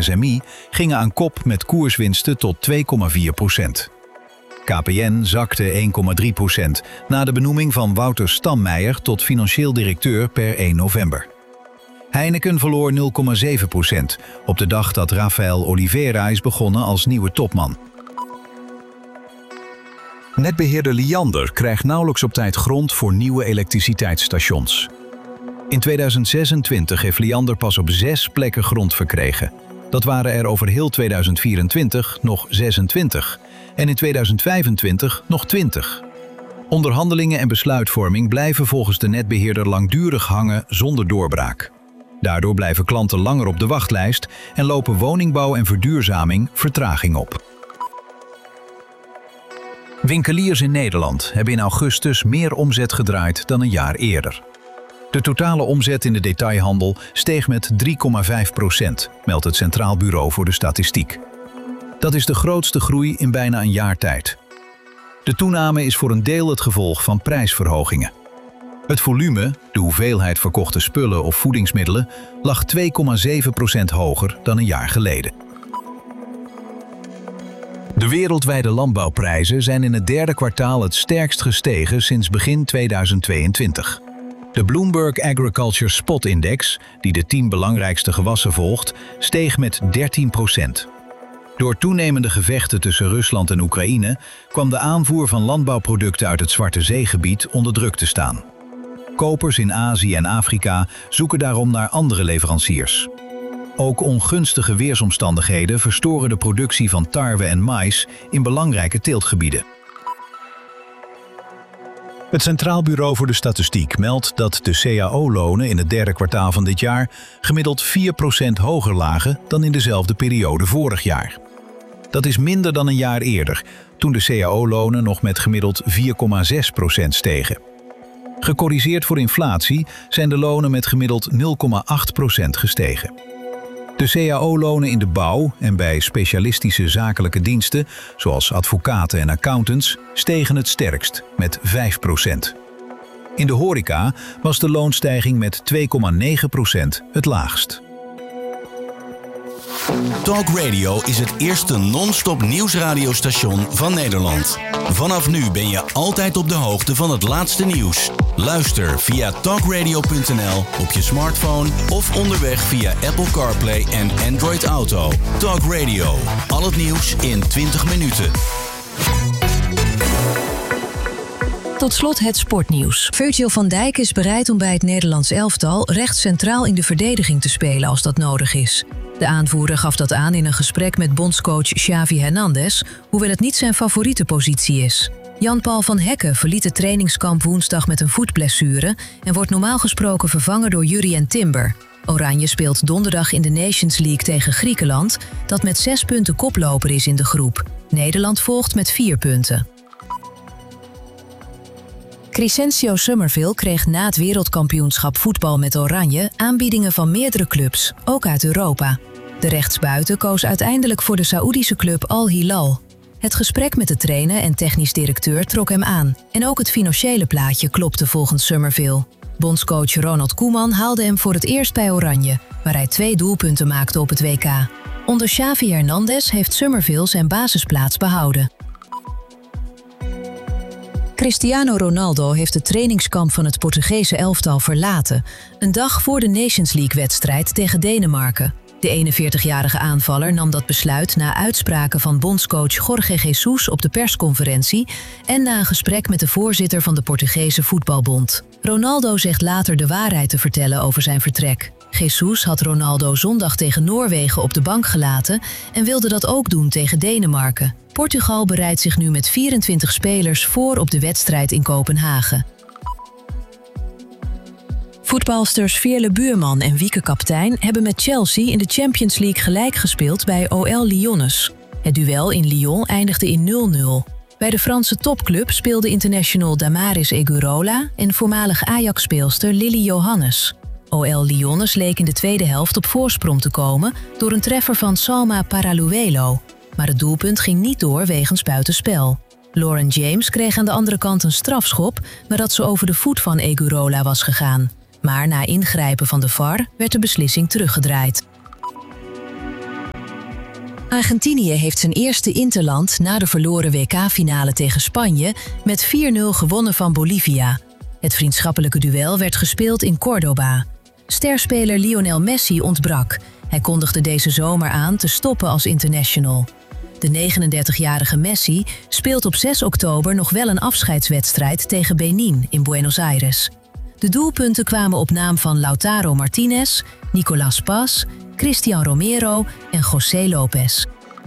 SMI gingen aan kop met koerswinsten tot 2,4%. KPN zakte 1,3% na de benoeming van Wouter Stammeijer tot financieel directeur per 1 november. Heineken verloor 0,7% op de dag dat Rafael Oliveira is begonnen als nieuwe topman. Netbeheerder Liander krijgt nauwelijks op tijd grond voor nieuwe elektriciteitsstations. In 2026 heeft Liander pas op 6 plekken grond verkregen. Dat waren er over heel 2024 nog 26 en in 2025 nog 20. Onderhandelingen en besluitvorming blijven volgens de netbeheerder langdurig hangen zonder doorbraak. Daardoor blijven klanten langer op de wachtlijst en lopen woningbouw en verduurzaming vertraging op. Winkeliers in Nederland hebben in augustus meer omzet gedraaid dan een jaar eerder. De totale omzet in de detailhandel steeg met 3,5%, meldt het Centraal Bureau voor de Statistiek. Dat is de grootste groei in bijna een jaar tijd. De toename is voor een deel het gevolg van prijsverhogingen. Het volume, de hoeveelheid verkochte spullen of voedingsmiddelen, lag 2,7% hoger dan een jaar geleden. De wereldwijde landbouwprijzen zijn in het derde kwartaal het sterkst gestegen sinds begin 2022. De Bloomberg Agriculture Spot Index, die de 10 belangrijkste gewassen volgt, steeg met 13%. Door toenemende gevechten tussen Rusland en Oekraïne kwam de aanvoer van landbouwproducten uit het Zwarte Zeegebied onder druk te staan. Kopers in Azië en Afrika zoeken daarom naar andere leveranciers. Ook ongunstige weersomstandigheden verstoren de productie van tarwe en maïs in belangrijke teeltgebieden. Het Centraal Bureau voor de Statistiek meldt dat de CAO-lonen in het derde kwartaal van dit jaar gemiddeld 4% hoger lagen dan in dezelfde periode vorig jaar. Dat is minder dan een jaar eerder, toen de CAO-lonen nog met gemiddeld 4,6% stegen. Gecorrigeerd voor inflatie zijn de lonen met gemiddeld 0,8% gestegen. De CAO-lonen in de bouw en bij specialistische zakelijke diensten, zoals advocaten en accountants, stegen het sterkst met 5%. In de horeca was de loonstijging met 2,9% het laagst. Talk Radio is het eerste non-stop nieuwsradiostation van Nederland. Vanaf nu ben je altijd op de hoogte van het laatste nieuws. Luister via talkradio.nl op je smartphone of onderweg via Apple CarPlay en Android Auto. Talk Radio, al het nieuws in 20 minuten. Tot slot het sportnieuws. Virgil van Dijk is bereid om bij het Nederlands elftal recht centraal in de verdediging te spelen als dat nodig is. De aanvoerder gaf dat aan in een gesprek met bondscoach Xavi Hernandez, hoewel het niet zijn favoriete positie is. Jan-Paul van Hekken verliet het trainingskamp woensdag met een voetblessure en wordt normaal gesproken vervangen door Jurrien Timber. Oranje speelt donderdag in de Nations League tegen Griekenland, dat met 6 punten koploper is in de groep. Nederland volgt met 4 punten. Crescencio Summerville kreeg na het wereldkampioenschap voetbal met Oranje aanbiedingen van meerdere clubs, ook uit Europa. De rechtsbuiten koos uiteindelijk voor de Saoedische club Al Hilal. Het gesprek met de trainer en technisch directeur trok hem aan en ook het financiële plaatje klopte volgens Summerville. Bondscoach Ronald Koeman haalde hem voor het eerst bij Oranje, waar hij 2 doelpunten maakte op het WK. Onder Xavi Hernandez heeft Summerville zijn basisplaats behouden. Cristiano Ronaldo heeft het trainingskamp van het Portugese elftal verlaten, een dag voor de Nations League-wedstrijd tegen Denemarken. De 41-jarige aanvaller nam dat besluit na uitspraken van bondscoach Jorge Jesus op de persconferentie en na een gesprek met de voorzitter van de Portugese Voetbalbond. Ronaldo zegt later de waarheid te vertellen over zijn vertrek. Jesus had Ronaldo zondag tegen Noorwegen op de bank gelaten en wilde dat ook doen tegen Denemarken. Portugal bereidt zich nu met 24 spelers voor op de wedstrijd in Kopenhagen. Voetbalsters Veerle Buurman en Wieke Kaptein hebben met Chelsea in de Champions League gelijk gespeeld bij OL Lyonnais. Het duel in Lyon eindigde in 0-0. Bij de Franse topclub speelde international Damaris Egurola en voormalig Ajax-speelster Lily Johannes. OL Lyonnais leek in de tweede helft op voorsprong te komen door een treffer van Salma Paraluelo. Maar het doelpunt ging niet door wegens buitenspel. Lauren James kreeg aan de andere kant een strafschop nadat ze over de voet van Egurola was gegaan. Maar na ingrijpen van de VAR werd de beslissing teruggedraaid. Argentinië heeft zijn eerste interland na de verloren WK-finale tegen Spanje met 4-0 gewonnen van Bolivia. Het vriendschappelijke duel werd gespeeld in Córdoba. Sterspeler Lionel Messi ontbrak. Hij kondigde deze zomer aan te stoppen als international. De 39-jarige Messi speelt op 6 oktober nog wel een afscheidswedstrijd tegen Benin in Buenos Aires. De doelpunten kwamen op naam van Lautaro Martinez, Nicolás Paz, Cristian Romero en José Lopez.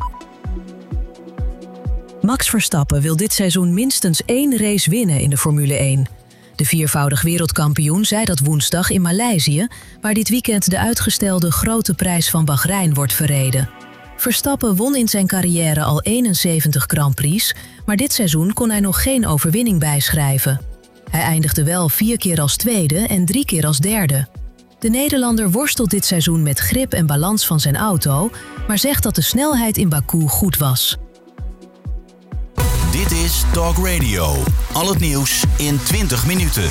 Max Verstappen wil dit seizoen minstens 1 race winnen in de Formule 1. De viervoudig wereldkampioen zei dat woensdag in Maleisië, waar dit weekend de uitgestelde Grote Prijs van Bahrein wordt verreden. Verstappen won in zijn carrière al 71 Grand Prix, maar dit seizoen kon hij nog geen overwinning bijschrijven. Hij eindigde wel 4 keer als tweede en 3 keer als derde. De Nederlander worstelt dit seizoen met grip en balans van zijn auto, maar zegt dat de snelheid in Baku goed was. Dit is Talk Radio. Al het nieuws in 20 minuten.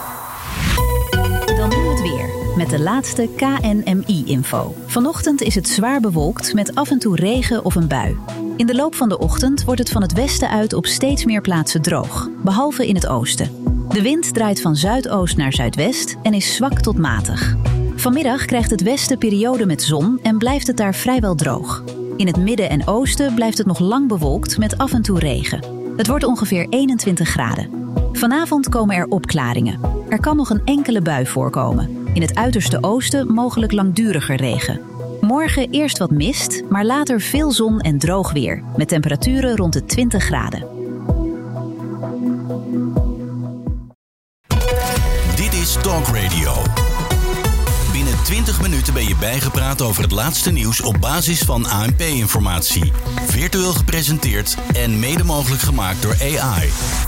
Dan nu het weer, met de laatste KNMI-info. Vanochtend is het zwaar bewolkt met af en toe regen of een bui. In de loop van de ochtend wordt het van het westen uit op steeds meer plaatsen droog, behalve in het oosten. De wind draait van zuidoost naar zuidwest en is zwak tot matig. Vanmiddag krijgt het westen periode met zon en blijft het daar vrijwel droog. In het midden en oosten blijft het nog lang bewolkt met af en toe regen. Het wordt ongeveer 21 graden. Vanavond komen er opklaringen. Er kan nog een enkele bui voorkomen. In het uiterste oosten mogelijk langduriger regen. Morgen eerst wat mist, maar later veel zon en droog weer. Met temperaturen rond de 20 graden. Dit is Talk Radio. Binnen 20 minuten ben je bijgepraat over het laatste nieuws op basis van ANP-informatie. Virtueel gepresenteerd en mede mogelijk gemaakt door AI.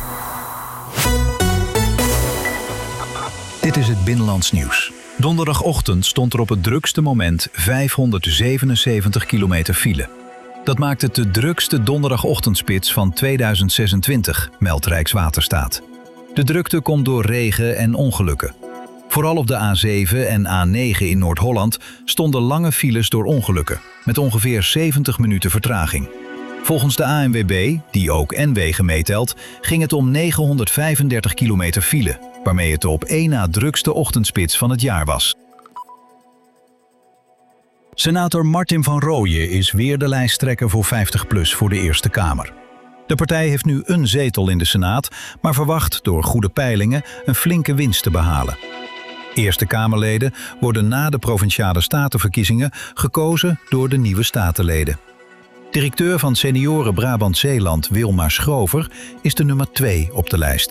Dit is het Binnenlands nieuws. Donderdagochtend stond er op het drukste moment 577 kilometer file. Dat maakt het de drukste donderdagochtendspits van 2026, meldt Rijkswaterstaat. De drukte komt door regen en ongelukken. Vooral op de A7 en A9 in Noord-Holland stonden lange files door ongelukken, met ongeveer 70 minuten vertraging. Volgens de ANWB, die ook N-wegen meetelt, ging het om 935 kilometer file, waarmee het de op 1 na drukste ochtendspits van het jaar was. Senator Martin van Rooyen is weer de lijsttrekker voor 50PLUS voor de Eerste Kamer. De partij heeft nu een zetel in de Senaat, maar verwacht door goede peilingen een flinke winst te behalen. Eerste Kamerleden worden na de Provinciale Statenverkiezingen gekozen door de nieuwe statenleden. Directeur van Senioren Brabant-Zeeland Wilma Schrover is de nummer 2 op de lijst.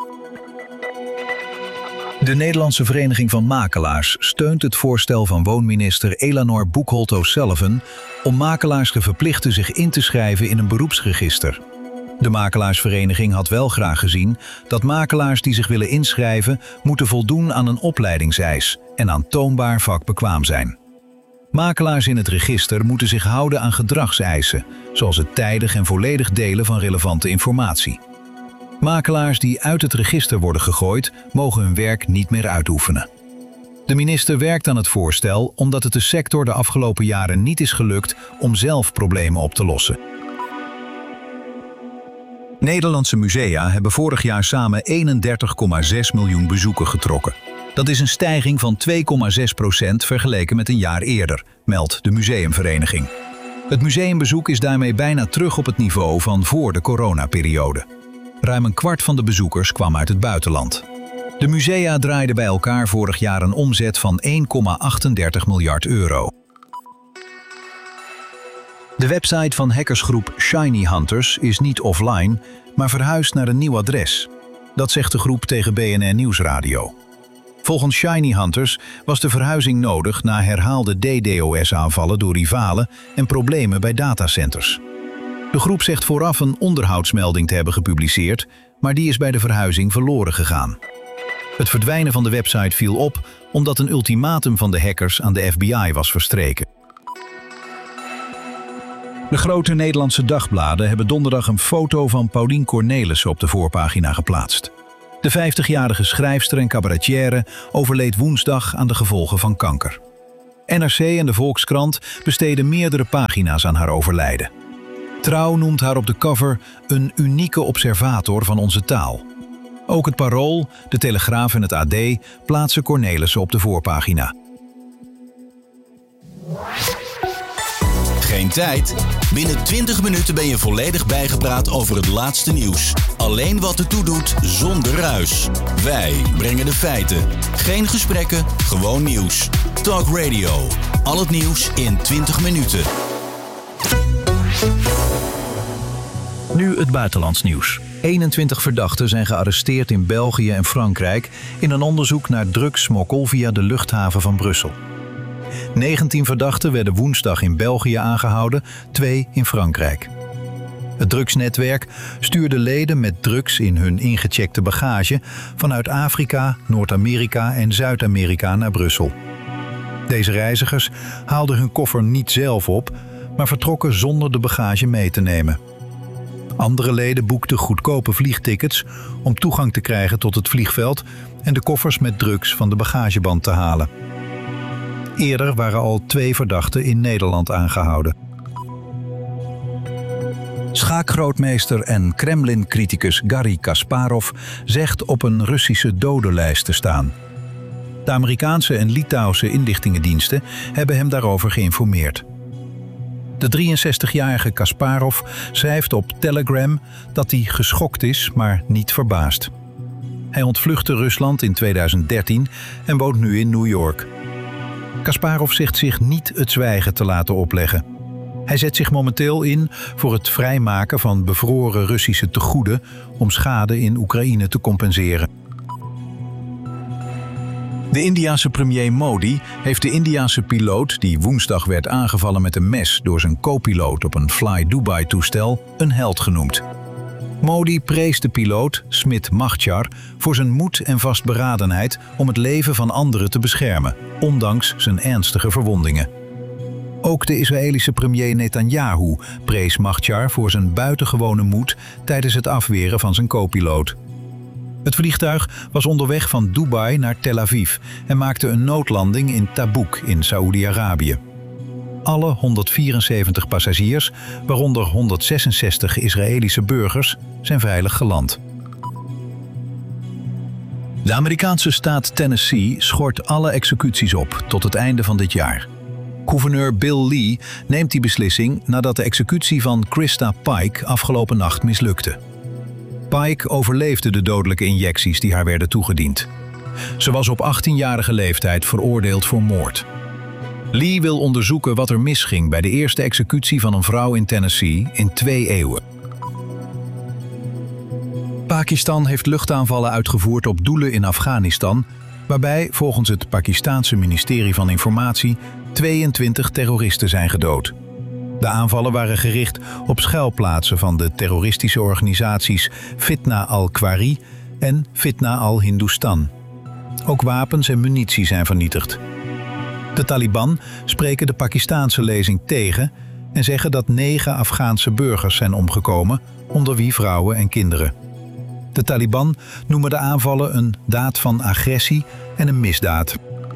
De Nederlandse Vereniging van Makelaars steunt het voorstel van woonminister Elanor Boekholt-O'Sullivan om makelaars te verplichten zich in te schrijven in een beroepsregister. De makelaarsvereniging had wel graag gezien dat makelaars die zich willen inschrijven moeten voldoen aan een opleidingseis en aantoonbaar vakbekwaam zijn. Makelaars in het register moeten zich houden aan gedragseisen, zoals het tijdig en volledig delen van relevante informatie. Makelaars die uit het register worden gegooid, mogen hun werk niet meer uitoefenen. De minister werkt aan het voorstel omdat het de sector de afgelopen jaren niet is gelukt om zelf problemen op te lossen. Nederlandse musea hebben vorig jaar samen 31,6 miljoen bezoeken getrokken. Dat is een stijging van 2,6% vergeleken met een jaar eerder, meldt de Museumvereniging. Het museumbezoek is daarmee bijna terug op het niveau van voor de coronaperiode. Ruim een kwart van de bezoekers kwam uit het buitenland. De musea draaiden bij elkaar vorig jaar een omzet van 1,38 miljard euro. De website van hackersgroep Shiny Hunters is niet offline, maar verhuisd naar een nieuw adres. Dat zegt de groep tegen BNR Nieuwsradio. Volgens Shiny Hunters was de verhuizing nodig na herhaalde DDoS-aanvallen door rivalen en problemen bij datacenters. De groep zegt vooraf een onderhoudsmelding te hebben gepubliceerd, maar die is bij de verhuizing verloren gegaan. Het verdwijnen van de website viel op omdat een ultimatum van de hackers aan de FBI was verstreken. De grote Nederlandse dagbladen hebben donderdag een foto van Paulien Cornelissen op de voorpagina geplaatst. De 50-jarige schrijfster en cabaretière overleed woensdag aan de gevolgen van kanker. NRC en de Volkskrant besteden meerdere pagina's aan haar overlijden. Trouw noemt haar op de cover een unieke observator van onze taal. Ook het Parool, de Telegraaf en het AD plaatsen Cornelissen op de voorpagina. Geen tijd? Binnen 20 minuten ben je volledig bijgepraat over het laatste nieuws. Alleen wat ertoe doet, zonder ruis. Wij brengen de feiten. Geen gesprekken, gewoon nieuws. Talk Radio. Al het nieuws in 20 minuten. Nu het buitenlands nieuws. 21 verdachten zijn gearresteerd in België en Frankrijk in een onderzoek naar drugssmokkel via de luchthaven van Brussel. 19 verdachten werden woensdag in België aangehouden, 2 in Frankrijk. Het drugsnetwerk stuurde leden met drugs in hun ingecheckte bagage vanuit Afrika, Noord-Amerika en Zuid-Amerika naar Brussel. Deze reizigers haalden hun koffer niet zelf op, maar vertrokken zonder de bagage mee te nemen. Andere leden boekten goedkope vliegtickets om toegang te krijgen tot het vliegveld en de koffers met drugs van de bagageband te halen. Eerder waren al 2 verdachten in Nederland aangehouden. Schaakgrootmeester en Kremlin-criticus Garry Kasparov zegt op een Russische dodenlijst te staan. De Amerikaanse en Litouwse inlichtingendiensten hebben hem daarover geïnformeerd. De 63-jarige Kasparov schrijft op Telegram dat hij geschokt is, maar niet verbaasd. Hij ontvluchtte Rusland in 2013 en woont nu in New York. Kasparov zegt zich niet het zwijgen te laten opleggen. Hij zet zich momenteel in voor het vrijmaken van bevroren Russische tegoeden om schade in Oekraïne te compenseren. De Indiase premier Modi heeft de Indiase piloot die woensdag werd aangevallen met een mes door zijn co-piloot op een Fly Dubai-toestel een held genoemd. Modi prees de piloot, Smit Mahchar, voor zijn moed en vastberadenheid om het leven van anderen te beschermen, ondanks zijn ernstige verwondingen. Ook de Israëlische premier Netanyahu prees Mahchar voor zijn buitengewone moed tijdens het afweren van zijn co-piloot. Het vliegtuig was onderweg van Dubai naar Tel Aviv en maakte een noodlanding in Tabuk in Saoedi-Arabië. Alle 174 passagiers, waaronder 166 Israëlische burgers, zijn veilig geland. De Amerikaanse staat Tennessee schort alle executies op tot het einde van dit jaar. Gouverneur Bill Lee neemt die beslissing nadat de executie van Krista Pike afgelopen nacht mislukte. Pike overleefde de dodelijke injecties die haar werden toegediend. Ze was op 18-jarige leeftijd veroordeeld voor moord. Lee wil onderzoeken wat er misging bij de eerste executie van een vrouw in Tennessee in 2 eeuwen. Pakistan heeft luchtaanvallen uitgevoerd op doelen in Afghanistan, waarbij volgens het Pakistaanse ministerie van Informatie 22 terroristen zijn gedood. De aanvallen waren gericht op schuilplaatsen van de terroristische organisaties Fitna al-Khwari en Fitna al-Hindustan. Ook wapens en munitie zijn vernietigd. De Taliban spreken de Pakistaanse lezing tegen en zeggen dat 9 Afghaanse burgers zijn omgekomen, onder wie vrouwen en kinderen. De Taliban noemen de aanvallen een daad van agressie en een misdaad.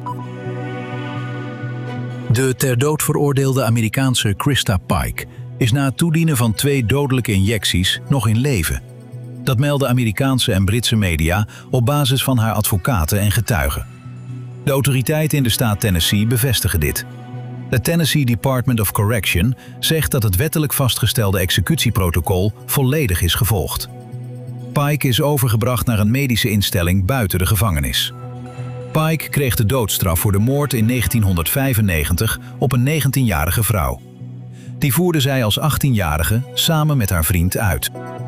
De ter dood veroordeelde Amerikaanse Krista Pike is na het toedienen van 2 dodelijke injecties nog in leven. Dat melden Amerikaanse en Britse media op basis van haar advocaten en getuigen. De autoriteiten in de staat Tennessee bevestigen dit. Het Tennessee Department of Correction zegt dat het wettelijk vastgestelde executieprotocol volledig is gevolgd. Pike is overgebracht naar een medische instelling buiten de gevangenis. Pike kreeg de doodstraf voor de moord in 1995 op een 19-jarige vrouw. Die voerde zij als 18-jarige samen met haar vriend uit.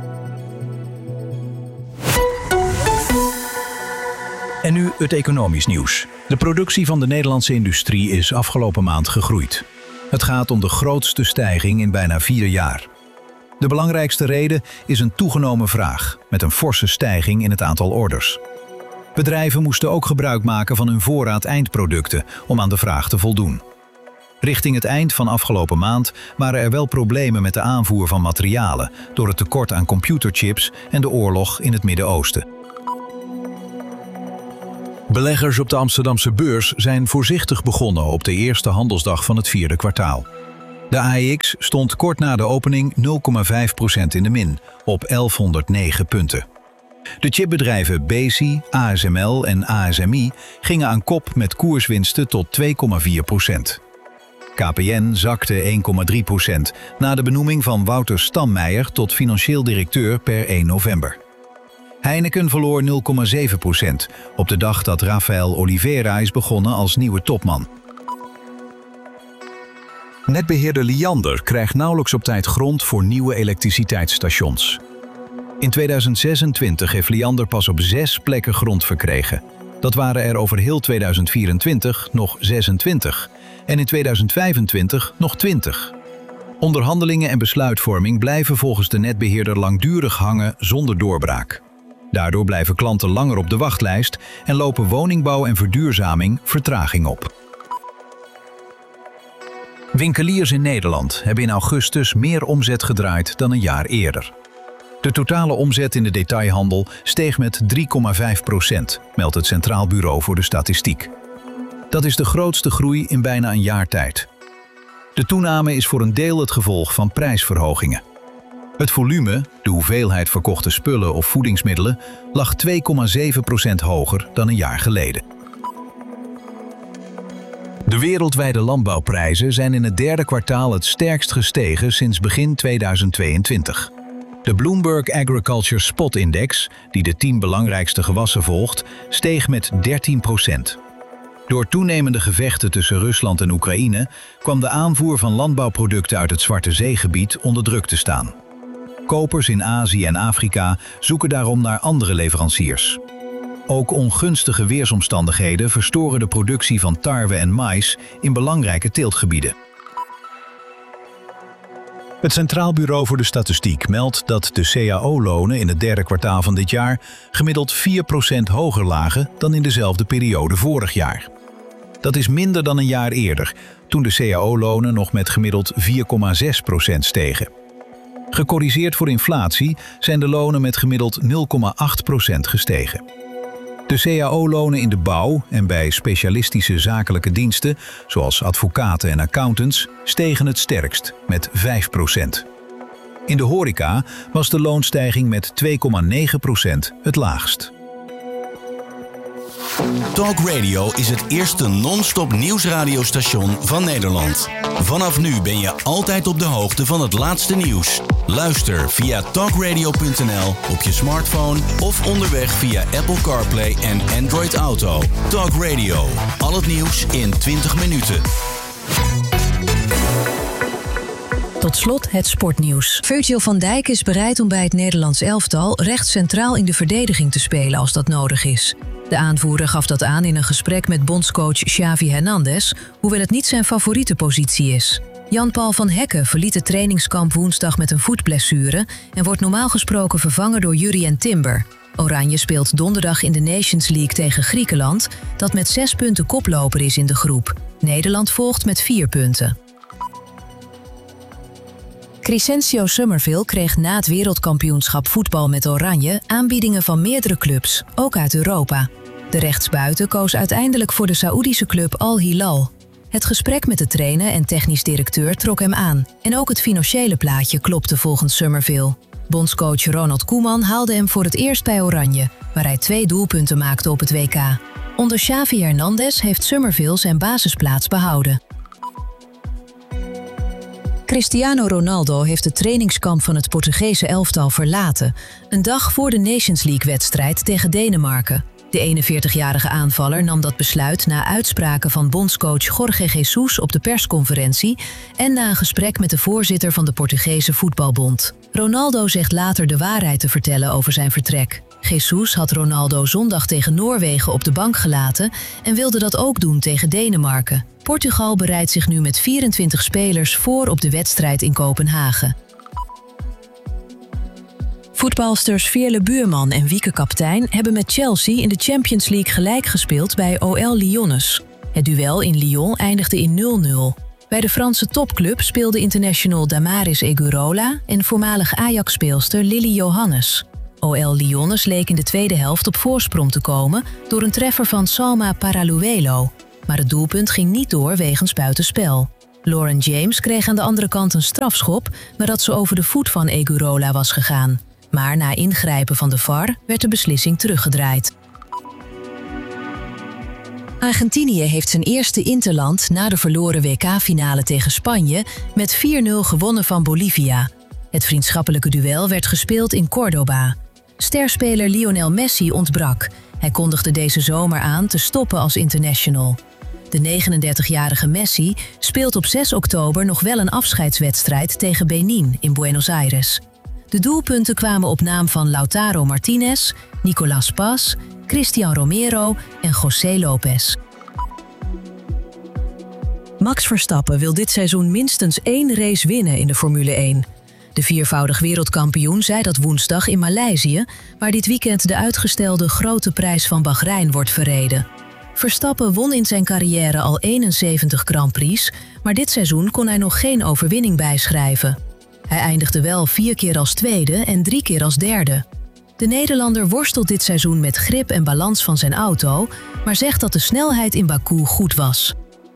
En nu het economisch nieuws. De productie van de Nederlandse industrie is afgelopen maand gegroeid. Het gaat om de grootste stijging in bijna 4 jaar. De belangrijkste reden is een toegenomen vraag, met een forse stijging in het aantal orders. Bedrijven moesten ook gebruik maken van hun voorraad eindproducten om aan de vraag te voldoen. Richting het eind van afgelopen maand waren er wel problemen met de aanvoer van materialen door het tekort aan computerchips en de oorlog in het Midden-Oosten. Beleggers op de Amsterdamse beurs zijn voorzichtig begonnen op de eerste handelsdag van het vierde kwartaal. De AEX stond kort na de opening 0,5% in de min, op 1109 punten. De chipbedrijven Besi, ASML en ASMI gingen aan kop met koerswinsten tot 2,4%. KPN zakte 1,3% na de benoeming van Wouter Stammeijer tot financieel directeur per 1 november. Heineken verloor 0,7% op de dag dat Rafael Oliveira is begonnen als nieuwe topman. Netbeheerder Liander krijgt nauwelijks op tijd grond voor nieuwe elektriciteitsstations. In 2026 heeft Liander pas op 6 plekken grond verkregen. Dat waren er over heel 2024 nog 26 en in 2025 nog 20. Onderhandelingen en besluitvorming blijven volgens de netbeheerder langdurig hangen zonder doorbraak. Daardoor blijven klanten langer op de wachtlijst en lopen woningbouw en verduurzaming vertraging op. Winkeliers in Nederland hebben in augustus meer omzet gedraaid dan een jaar eerder. De totale omzet in de detailhandel steeg met 3,5%, meldt het Centraal Bureau voor de Statistiek. Dat is de grootste groei in bijna een jaar tijd. De toename is voor een deel het gevolg van prijsverhogingen. Het volume, de hoeveelheid verkochte spullen of voedingsmiddelen, lag 2,7% hoger dan een jaar geleden. De wereldwijde landbouwprijzen zijn in het derde kwartaal het sterkst gestegen sinds begin 2022. De Bloomberg Agriculture Spot Index, die de 10 belangrijkste gewassen volgt, steeg met 13%. Door toenemende gevechten tussen Rusland en Oekraïne kwam de aanvoer van landbouwproducten uit het Zwarte Zeegebied onder druk te staan. Kopers in Azië en Afrika zoeken daarom naar andere leveranciers. Ook ongunstige weersomstandigheden verstoren de productie van tarwe en maïs in belangrijke teeltgebieden. Het Centraal Bureau voor de Statistiek meldt dat de CAO-lonen in het derde kwartaal van dit jaar gemiddeld 4% hoger lagen dan in dezelfde periode vorig jaar. Dat is minder dan een jaar eerder, toen de CAO-lonen nog met gemiddeld 4,6% stegen. Gecorrigeerd voor inflatie zijn de lonen met gemiddeld 0,8% gestegen. De CAO-lonen in de bouw en bij specialistische zakelijke diensten, zoals advocaten en accountants, stegen het sterkst met 5%. In de horeca was de loonstijging met 2,9% het laagst. Talk Radio is het eerste non-stop nieuwsradiostation van Nederland. Vanaf nu ben je altijd op de hoogte van het laatste nieuws. Luister via talkradio.nl op je smartphone of onderweg via Apple CarPlay en Android Auto. Talk Radio, al het nieuws in 20 minuten. Tot slot het sportnieuws. Virgil van Dijk is bereid om bij het Nederlands elftal recht centraal in de verdediging te spelen als dat nodig is. De aanvoerder gaf dat aan in een gesprek met bondscoach Xavi Hernandez, hoewel het niet zijn favoriete positie is. Jan-Paul van Hekken verliet het trainingskamp woensdag met een voetblessure en wordt normaal gesproken vervangen door Jurrien Timber. Oranje speelt donderdag in de Nations League tegen Griekenland, dat met 6 punten koploper is in de groep. Nederland volgt met 4 punten. Crescencio Summerville kreeg na het wereldkampioenschap voetbal met Oranje aanbiedingen van meerdere clubs, ook uit Europa. De rechtsbuiten koos uiteindelijk voor de Saoedische club Al Hilal. Het gesprek met de trainer en technisch directeur trok hem aan en ook het financiële plaatje klopte volgens Summerville. Bondscoach Ronald Koeman haalde hem voor het eerst bij Oranje, waar hij 2 doelpunten maakte op het WK. Onder Xavi Hernandez heeft Summerville zijn basisplaats behouden. Cristiano Ronaldo heeft het trainingskamp van het Portugese elftal verlaten, een dag voor de Nations League-wedstrijd tegen Denemarken. De 41-jarige aanvaller nam dat besluit na uitspraken van bondscoach Jorge Jesus op de persconferentie en na een gesprek met de voorzitter van de Portugese Voetbalbond. Ronaldo zegt later de waarheid te vertellen over zijn vertrek. Jesus had Ronaldo zondag tegen Noorwegen op de bank gelaten en wilde dat ook doen tegen Denemarken. Portugal bereidt zich nu met 24 spelers voor op de wedstrijd in Kopenhagen. Voetbalsters Veerle Buurman en Wieke Kaptein hebben met Chelsea in de Champions League gelijk gespeeld bij OL Lyonnais. Het duel in Lyon eindigde in 0-0. Bij de Franse topclub speelde international Damaris Egurola en voormalig Ajax-speelster Lily Johannes. OL Lyonnes leek in de tweede helft op voorsprong te komen door een treffer van Salma Paraluelo. Maar het doelpunt ging niet door wegens buitenspel. Lauren James kreeg aan de andere kant een strafschop nadat ze over de voet van Egurola was gegaan. Maar na ingrijpen van de VAR werd de beslissing teruggedraaid. Argentinië heeft zijn eerste interland na de verloren WK-finale tegen Spanje met 4-0 gewonnen van Bolivia. Het vriendschappelijke duel werd gespeeld in Córdoba. Sterspeler Lionel Messi ontbrak. Hij kondigde deze zomer aan te stoppen als international. De 39-jarige Messi speelt op 6 oktober nog wel een afscheidswedstrijd tegen Benin in Buenos Aires. De doelpunten kwamen op naam van Lautaro Martinez, Nicolás Paz, Cristian Romero en José Lopez. Max Verstappen wil dit seizoen minstens 1 race winnen in de Formule 1. De viervoudig wereldkampioen zei dat woensdag in Maleisië, waar dit weekend de uitgestelde Grote Prijs van Bahrein wordt verreden. Verstappen won in zijn carrière al 71 Grand Prix, maar dit seizoen kon hij nog geen overwinning bijschrijven. Hij eindigde wel 4 keer als tweede en 3 keer als derde. De Nederlander worstelt dit seizoen met grip en balans van zijn auto, maar zegt dat de snelheid in Baku goed was.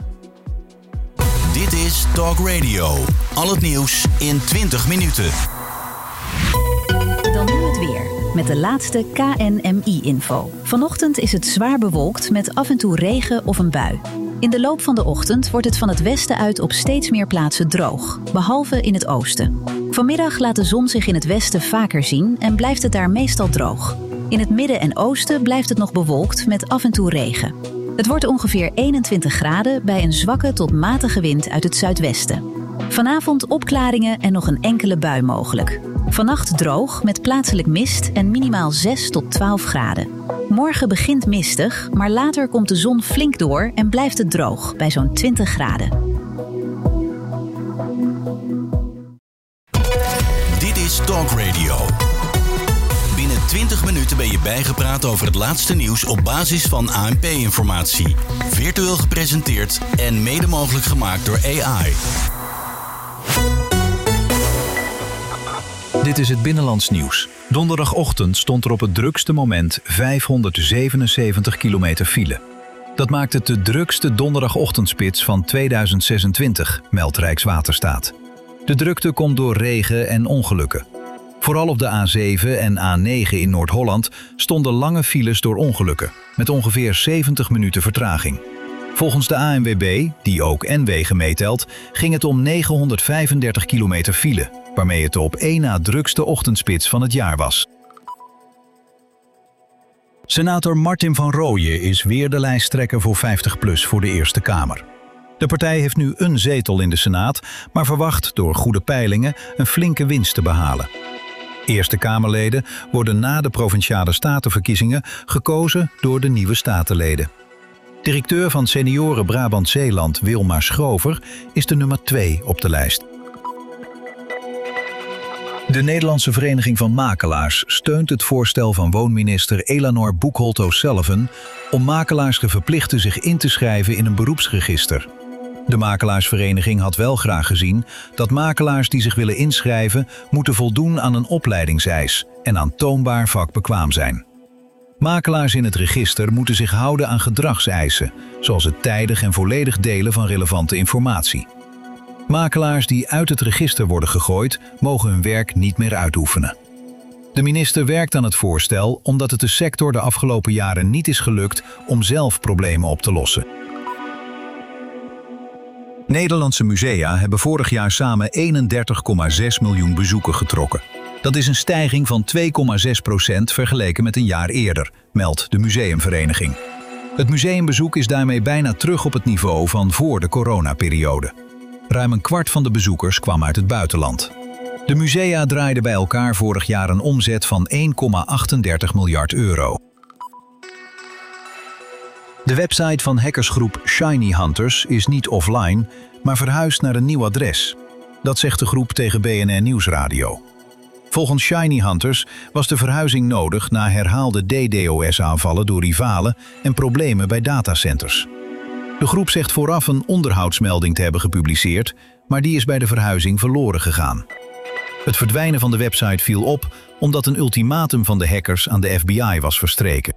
Dit is Talk Radio. Al het nieuws in 20 minuten. Dan nu het weer. Met de laatste KNMI-info. Vanochtend is het zwaar bewolkt met af en toe regen of een bui. In de loop van de ochtend wordt het van het westen uit op steeds meer plaatsen droog, behalve in het oosten. Vanmiddag laat de zon zich in het westen vaker zien en blijft het daar meestal droog. In het midden en oosten blijft het nog bewolkt met af en toe regen. Het wordt ongeveer 21 graden bij een zwakke tot matige wind uit het zuidwesten. Vanavond opklaringen en nog een enkele bui mogelijk. Vannacht droog met plaatselijk mist en minimaal 6 tot 12 graden. Morgen begint mistig, maar later komt de zon flink door en blijft het droog bij zo'n 20 graden. Dit is Talk Radio. Binnen 20 minuten ben je bijgepraat over het laatste nieuws op basis van ANP-informatie. Virtueel gepresenteerd en mede mogelijk gemaakt door AI. Dit is het Binnenlands Nieuws. Donderdagochtend stond er op het drukste moment 577 kilometer file. Dat maakt het de drukste donderdagochtendspits van 2026, meldt Rijkswaterstaat. De drukte komt door regen en ongelukken. Vooral op de A7 en A9 in Noord-Holland stonden lange files door ongelukken, met ongeveer 70 minuten vertraging. Volgens de ANWB, die ook N-wegen meetelt, ging het om 935 kilometer file, waarmee het de op 1 na drukste ochtendspits van het jaar was. Senator Martin van Rooyen is weer de lijsttrekker voor 50PLUS voor de Eerste Kamer. De partij heeft nu een zetel in de Senaat, maar verwacht door goede peilingen een flinke winst te behalen. Eerste Kamerleden worden na de Provinciale Statenverkiezingen gekozen door de nieuwe statenleden. Directeur van Senioren Brabant-Zeeland Wilma Schrover is de nummer 2 op de lijst. De Nederlandse Vereniging van Makelaars steunt het voorstel van woonminister Elanor Boekholt-O'Sullivan om makelaars te verplichten zich in te schrijven in een beroepsregister. De makelaarsvereniging had wel graag gezien dat makelaars die zich willen inschrijven moeten voldoen aan een opleidingseis en aantoonbaar vakbekwaam zijn. Makelaars in het register moeten zich houden aan gedragseisen, zoals het tijdig en volledig delen van relevante informatie. Makelaars die uit het register worden gegooid, mogen hun werk niet meer uitoefenen. De minister werkt aan het voorstel omdat het de sector de afgelopen jaren niet is gelukt om zelf problemen op te lossen. Nederlandse musea hebben vorig jaar samen 31,6 miljoen bezoeken getrokken. Dat is een stijging van 2,6% vergeleken met een jaar eerder, meldt de Museumvereniging. Het museumbezoek is daarmee bijna terug op het niveau van voor de coronaperiode. Ruim een kwart van de bezoekers kwam uit het buitenland. De musea draaiden bij elkaar vorig jaar een omzet van 1,38 miljard euro. De website van hackersgroep Shiny Hunters is niet offline, maar verhuisd naar een nieuw adres. Dat zegt de groep tegen BNR Nieuwsradio. Volgens Shiny Hunters was de verhuizing nodig na herhaalde DDoS-aanvallen door rivalen en problemen bij datacenters. De groep zegt vooraf een onderhoudsmelding te hebben gepubliceerd, maar die is bij de verhuizing verloren gegaan. Het verdwijnen van de website viel op omdat een ultimatum van de hackers aan de FBI was verstreken.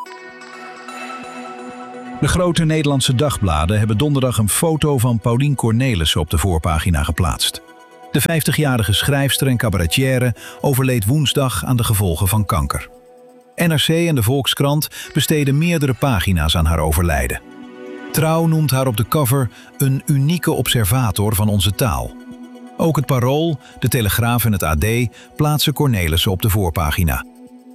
De grote Nederlandse dagbladen hebben donderdag een foto van Paulien Cornelissen op de voorpagina geplaatst. De 50-jarige schrijfster en cabaretière overleed woensdag aan de gevolgen van kanker. NRC en de Volkskrant besteden meerdere pagina's aan haar overlijden. Trouw noemt haar op de cover een unieke observator van onze taal. Ook het Parool, de Telegraaf en het AD plaatsen Cornelissen op de voorpagina.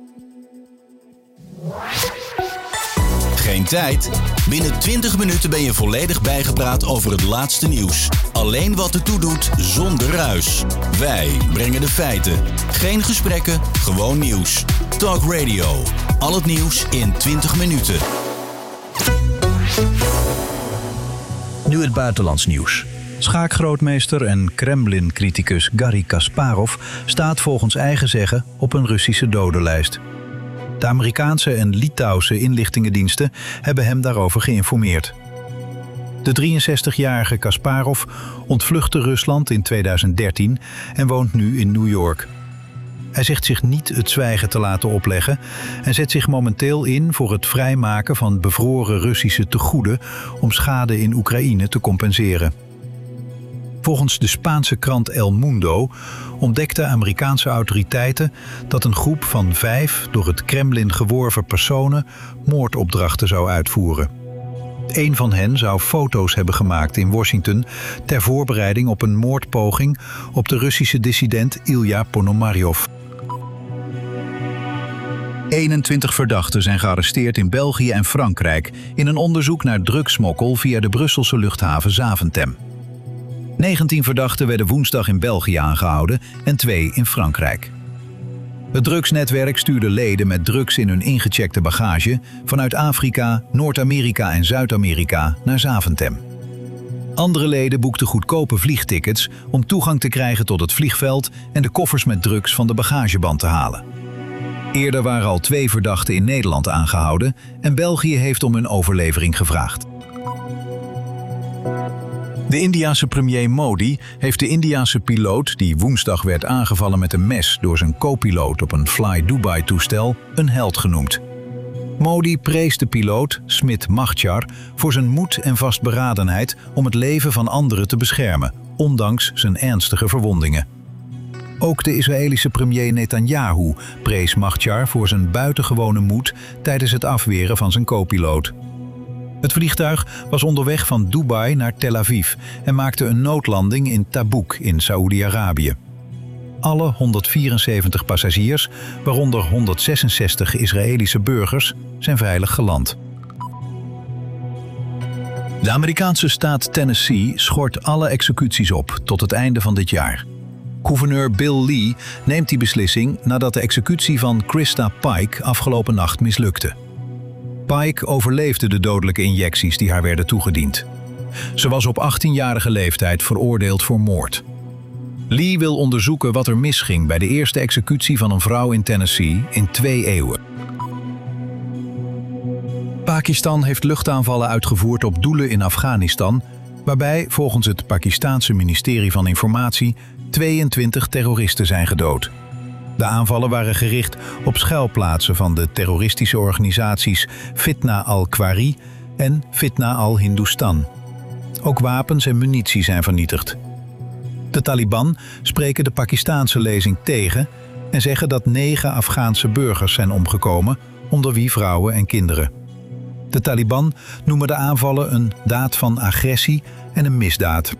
Geen tijd? Binnen 20 minuten ben je volledig bijgepraat over het laatste nieuws. Alleen wat ertoe doet, zonder ruis. Wij brengen de feiten. Geen gesprekken, gewoon nieuws. Talk Radio. Al het nieuws in 20 minuten. Nu het buitenlands nieuws. Schaakgrootmeester en Kremlin-criticus Garry Kasparov staat volgens eigen zeggen op een Russische dodenlijst. De Amerikaanse en Litouwse inlichtingendiensten hebben hem daarover geïnformeerd. De 63-jarige Kasparov ontvluchtte Rusland in 2013 en woont nu in New York. Hij zegt zich niet het zwijgen te laten opleggen en zet zich momenteel in voor het vrijmaken van bevroren Russische tegoeden om schade in Oekraïne te compenseren. Volgens de Spaanse krant El Mundo ontdekten Amerikaanse autoriteiten dat een groep van 5 door het Kremlin geworven personen moordopdrachten zou uitvoeren. Een van hen zou foto's hebben gemaakt in Washington ter voorbereiding op een moordpoging op de Russische dissident Ilya Ponomaryov. 21 verdachten zijn gearresteerd in België en Frankrijk in een onderzoek naar drugsmokkel via de Brusselse luchthaven Zaventem. 19 verdachten werden woensdag in België aangehouden en 2 in Frankrijk. Het drugsnetwerk stuurde leden met drugs in hun ingecheckte bagage vanuit Afrika, Noord-Amerika en Zuid-Amerika naar Zaventem. Andere leden boekten goedkope vliegtickets om toegang te krijgen tot het vliegveld en de koffers met drugs van de bagageband te halen. Eerder waren al 2 verdachten in Nederland aangehouden en België heeft om hun overlevering gevraagd. De Indiase premier Modi heeft de Indiase piloot die woensdag werd aangevallen met een mes door zijn co-piloot op een Fly Dubai-toestel een held genoemd. Modi prees de piloot, Smit Mahchar, voor zijn moed en vastberadenheid om het leven van anderen te beschermen, ondanks zijn ernstige verwondingen. Ook de Israëlische premier Netanyahu prees Mahchar voor zijn buitengewone moed tijdens het afweren van zijn co-piloot. Het vliegtuig was onderweg van Dubai naar Tel Aviv en maakte een noodlanding in Tabuk in Saoedi-Arabië. Alle 174 passagiers, waaronder 166 Israëlische burgers, zijn veilig geland. De Amerikaanse staat Tennessee schort alle executies op tot het einde van dit jaar. Gouverneur Bill Lee neemt die beslissing nadat de executie van Krista Pike afgelopen nacht mislukte. Pike overleefde de dodelijke injecties die haar werden toegediend. Ze was op 18-jarige leeftijd veroordeeld voor moord. Lee wil onderzoeken wat er misging bij de eerste executie van een vrouw in Tennessee in 2 eeuwen. Pakistan heeft luchtaanvallen uitgevoerd op doelen in Afghanistan, waarbij volgens het Pakistaanse ministerie van Informatie 22 terroristen zijn gedood. De aanvallen waren gericht op schuilplaatsen van de terroristische organisaties Fitna al-Khwari en Fitna al-Hindustan. Ook wapens en munitie zijn vernietigd. De Taliban spreken de Pakistaanse lezing tegen en zeggen dat 9 Afghaanse burgers zijn omgekomen, onder wie vrouwen en kinderen. De Taliban noemen de aanvallen een daad van agressie en een misdaad.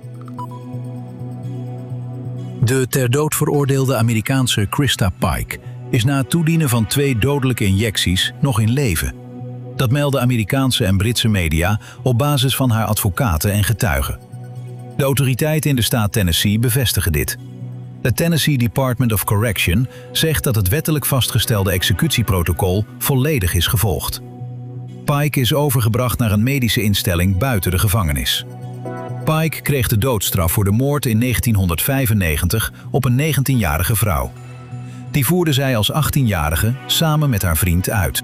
De ter dood veroordeelde Amerikaanse Krista Pike is na het toedienen van 2 dodelijke injecties nog in leven. Dat melden Amerikaanse en Britse media op basis van haar advocaten en getuigen. De autoriteiten in de staat Tennessee bevestigen dit. Het Tennessee Department of Correction zegt dat het wettelijk vastgestelde executieprotocol volledig is gevolgd. Pike is overgebracht naar een medische instelling buiten de gevangenis. Pike kreeg de doodstraf voor de moord in 1995 op een 19-jarige vrouw. Die voerde zij als 18-jarige samen met haar vriend uit.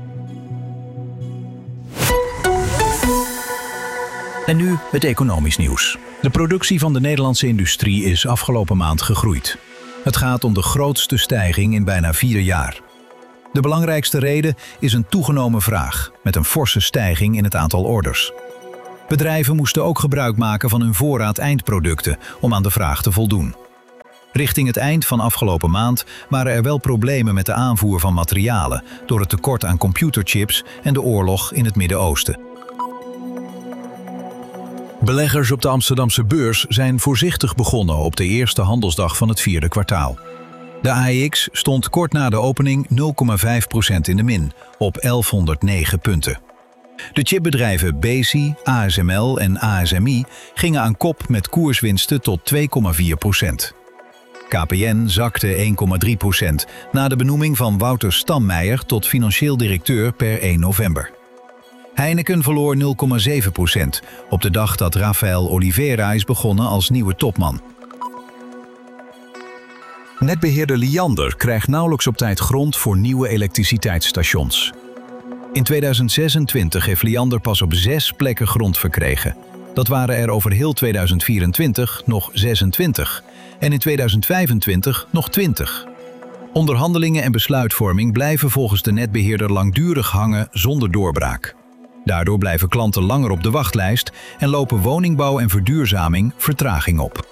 En nu het economisch nieuws. De productie van de Nederlandse industrie is afgelopen maand gegroeid. Het gaat om de grootste stijging in bijna 4 jaar. De belangrijkste reden is een toegenomen vraag, met een forse stijging in het aantal orders. Bedrijven moesten ook gebruik maken van hun voorraad eindproducten om aan de vraag te voldoen. Richting het eind van afgelopen maand waren er wel problemen met de aanvoer van materialen door het tekort aan computerchips en de oorlog in het Midden-Oosten. Beleggers op de Amsterdamse beurs zijn voorzichtig begonnen op de eerste handelsdag van het 4e kwartaal. De AEX stond kort na de opening 0,5% in de min, op 1109 punten. De chipbedrijven Besi, ASML en ASMI gingen aan kop met koerswinsten tot 2,4%. KPN zakte 1,3% na de benoeming van Wouter Stammeijer tot financieel directeur per 1 november. Heineken verloor 0,7% op de dag dat Rafael Oliveira is begonnen als nieuwe topman. Netbeheerder Liander krijgt nauwelijks op tijd grond voor nieuwe elektriciteitsstations. In 2026 heeft Liander pas op 6 plekken grond verkregen. Dat waren er over heel 2024 nog 26 en in 2025 nog 20. Onderhandelingen en besluitvorming blijven volgens de netbeheerder langdurig hangen zonder doorbraak. Daardoor blijven klanten langer op de wachtlijst en lopen woningbouw en verduurzaming vertraging op.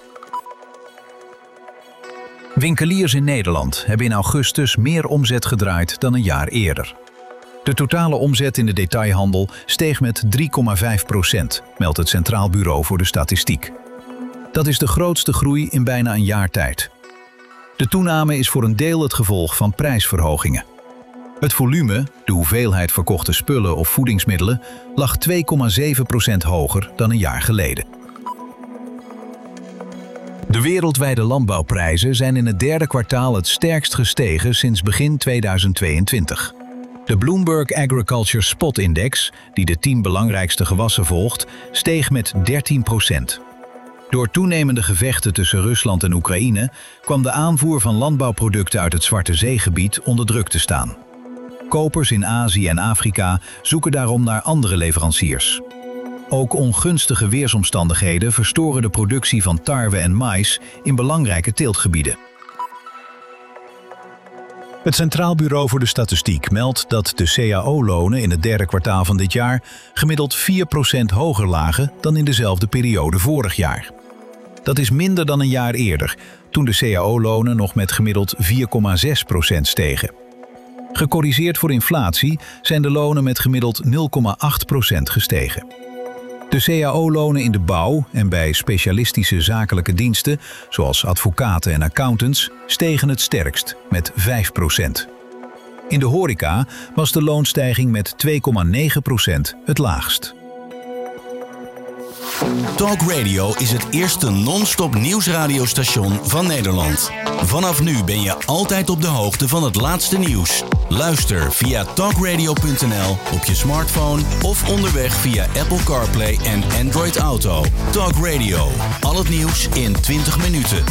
Winkeliers in Nederland hebben in augustus meer omzet gedraaid dan een jaar eerder. De totale omzet in de detailhandel steeg met 3,5%, meldt het Centraal Bureau voor de Statistiek. Dat is de grootste groei in bijna een jaar tijd. De toename is voor een deel het gevolg van prijsverhogingen. Het volume, de hoeveelheid verkochte spullen of voedingsmiddelen, lag 2,7% hoger dan een jaar geleden. De wereldwijde landbouwprijzen zijn in het 3e kwartaal het sterkst gestegen sinds begin 2022. De Bloomberg Agriculture Spot Index, die de 10 belangrijkste gewassen volgt, steeg met 13%. Door toenemende gevechten tussen Rusland en Oekraïne kwam de aanvoer van landbouwproducten uit het Zwarte Zeegebied onder druk te staan. Kopers in Azië en Afrika zoeken daarom naar andere leveranciers. Ook ongunstige weersomstandigheden verstoren de productie van tarwe en mais in belangrijke teeltgebieden. Het Centraal Bureau voor de Statistiek meldt dat de CAO-lonen in het 3e kwartaal van dit jaar gemiddeld 4% hoger lagen dan in dezelfde periode vorig jaar. Dat is minder dan een jaar eerder, toen de CAO-lonen nog met gemiddeld 4,6% stegen. Gecorrigeerd voor inflatie zijn de lonen met gemiddeld 0,8% gestegen. De CAO-lonen in de bouw en bij specialistische zakelijke diensten, zoals advocaten en accountants, stegen het sterkst met 5%. In de horeca was de loonstijging met 2,9% het laagst. Talk Radio is het eerste non-stop nieuwsradiostation van Nederland. Vanaf nu ben je altijd op de hoogte van het laatste nieuws. Luister via talkradio.nl op je smartphone of onderweg via Apple CarPlay en Android Auto. Talk Radio, al het nieuws in 20 minuten.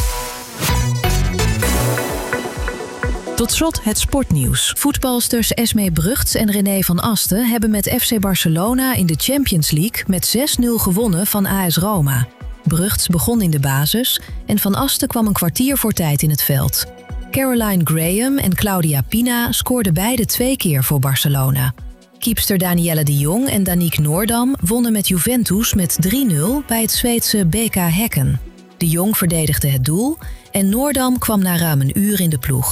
Tot slot het sportnieuws. Voetbalsters Esmee Brugts en René van Asten hebben met FC Barcelona in de Champions League met 6-0 gewonnen van AS Roma. Brugts begon in de basis en Van Asten kwam een kwartier voor tijd in het veld. Caroline Graham en Claudia Pina scoorden beide 2 keer voor Barcelona. Keepster Danielle de Jong en Danique Noordam wonnen met Juventus met 3-0 bij het Zweedse BK Häcken. De Jong verdedigde het doel en Noordam kwam na ruim een uur in de ploeg.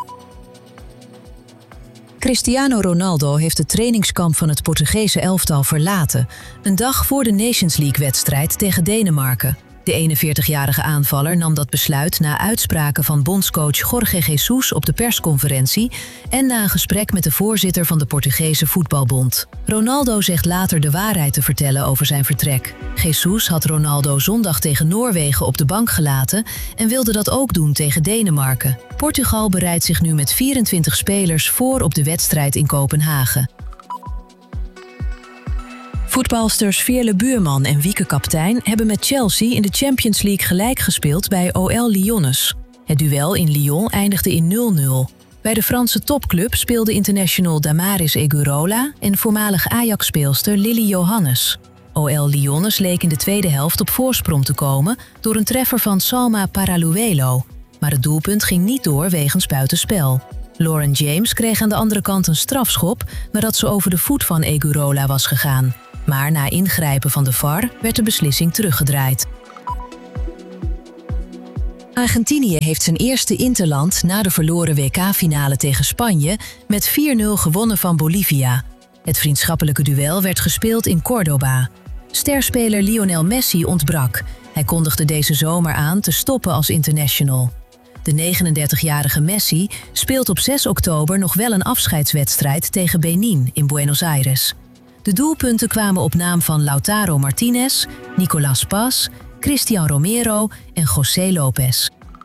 Cristiano Ronaldo heeft het trainingskamp van het Portugese elftal verlaten, een dag voor de Nations League-wedstrijd tegen Denemarken. De 41-jarige aanvaller nam dat besluit na uitspraken van bondscoach Jorge Jesus op de persconferentie en na een gesprek met de voorzitter van de Portugese Voetbalbond. Ronaldo zegt later de waarheid te vertellen over zijn vertrek. Jesus had Ronaldo zondag tegen Noorwegen op de bank gelaten en wilde dat ook doen tegen Denemarken. Portugal bereidt zich nu met 24 spelers voor op de wedstrijd in Kopenhagen. Voetbalsters Veerle Buurman en Wieke Kaptein hebben met Chelsea in de Champions League gelijk gespeeld bij OL Lyonnais. Het duel in Lyon eindigde in 0-0. Bij de Franse topclub speelde international Damaris Egurola en voormalig Ajax-speelster Lily Johannes. OL Lyonnais leek in de tweede helft op voorsprong te komen door een treffer van Salma Paraluelo. Maar Maar het doelpunt ging niet door wegens buitenspel. Lauren James kreeg aan de andere kant een strafschop nadat ze over de voet van Egurola was gegaan. Maar na ingrijpen van de VAR werd de beslissing teruggedraaid. Argentinië heeft zijn eerste interland na de verloren WK-finale tegen Spanje met 4-0 gewonnen van Bolivia. Het vriendschappelijke duel werd gespeeld in Córdoba. Sterspeler Lionel Messi ontbrak. Hij kondigde deze zomer aan te stoppen als international. De 39-jarige Messi speelt op 6 oktober nog wel een afscheidswedstrijd tegen Benin in Buenos Aires. De doelpunten kwamen op naam van Lautaro Martinez, Nicolás Paz, Cristian Romero en José Lopez.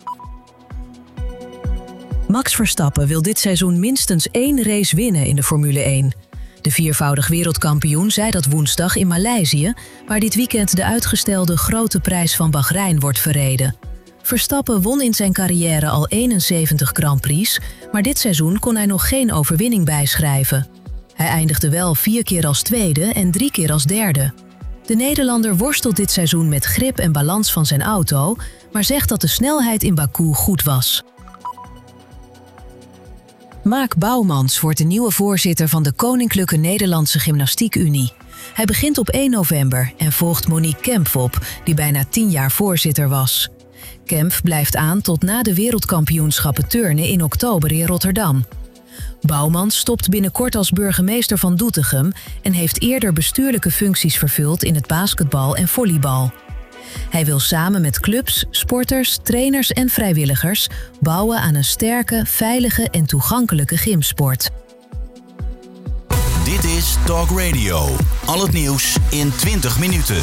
Max Verstappen wil dit seizoen minstens 1 race winnen in de Formule 1. De viervoudig wereldkampioen zei dat woensdag in Maleisië, waar dit weekend de uitgestelde Grote Prijs van Bahrein wordt verreden. Verstappen won in zijn carrière al 71 Grand Prix, maar dit seizoen kon hij nog geen overwinning bijschrijven. Hij eindigde wel 4 keer als tweede en 3 keer als derde. De Nederlander worstelt dit seizoen met grip en balans van zijn auto, maar zegt dat de snelheid in Baku goed was. Mark Bouwmans wordt de nieuwe voorzitter van de Koninklijke Nederlandse Gymnastiek Unie. Hij begint op 1 november en volgt Monique Kempf op, die bijna 10 jaar voorzitter was. Kempf blijft aan tot na de wereldkampioenschappen turnen in oktober in Rotterdam. Bouwmans stopt binnenkort als burgemeester van Doetinchem en heeft eerder bestuurlijke functies vervuld in het basketbal en volleybal. Hij wil samen met clubs, sporters, trainers en vrijwilligers bouwen aan een sterke, veilige en toegankelijke gymsport. Dit is Talk Radio. Al het nieuws in 20 minuten.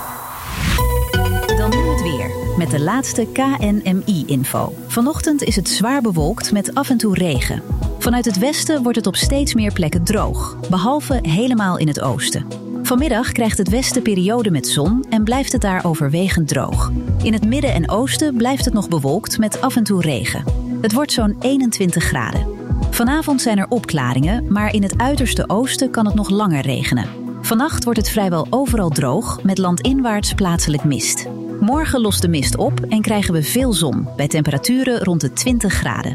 Dan nu het weer, met de laatste KNMI-info. Vanochtend is het zwaar bewolkt met af en toe regen. Vanuit het westen wordt het op steeds meer plekken droog, behalve helemaal in het oosten. Vanmiddag krijgt het westen periode met zon en blijft het daar overwegend droog. In het midden en oosten blijft het nog bewolkt met af en toe regen. Het wordt zo'n 21 graden. Vanavond zijn er opklaringen, maar in het uiterste oosten kan het nog langer regenen. Vannacht wordt het vrijwel overal droog, met landinwaarts plaatselijk mist. Morgen lost de mist op en krijgen we veel zon, bij temperaturen rond de 20 graden.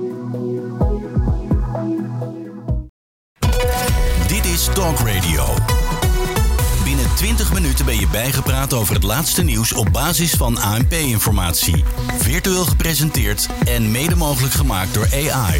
Dit is Talk Radio. Binnen 20 minuten ben je bijgepraat over het laatste nieuws op basis van ANP-informatie. Virtueel gepresenteerd en mede mogelijk gemaakt door AI.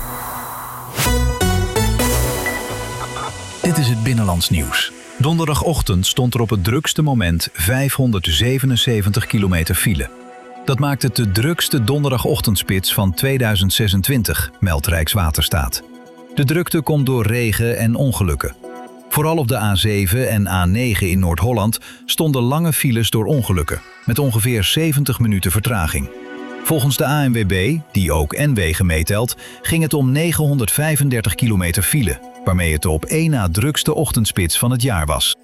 Dit is het Binnenlands nieuws. Donderdagochtend stond er op het drukste moment 577 kilometer file. Dat maakt het de drukste donderdagochtendspits van 2026, meldt Rijkswaterstaat. De drukte komt door regen en ongelukken. Vooral op de A7 en A9 in Noord-Holland stonden lange files door ongelukken, met ongeveer 70 minuten vertraging. Volgens de ANWB, die ook N-wegen meetelt, ging het om 935 kilometer file, waarmee het de op één na drukste ochtendspits van het jaar was.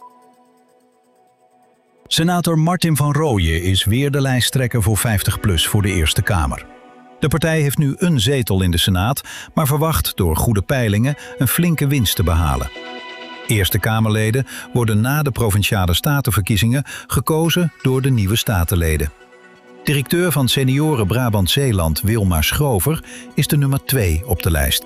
Senator Martin van Rooyen is weer de lijsttrekker voor 50PLUS voor de Eerste Kamer. De partij heeft nu een zetel in de Senaat, maar verwacht door goede peilingen een flinke winst te behalen. Eerste Kamerleden worden na de Provinciale Statenverkiezingen gekozen door de nieuwe statenleden. Directeur van Senioren Brabant-Zeeland Wilma Schrover is de nummer 2 op de lijst.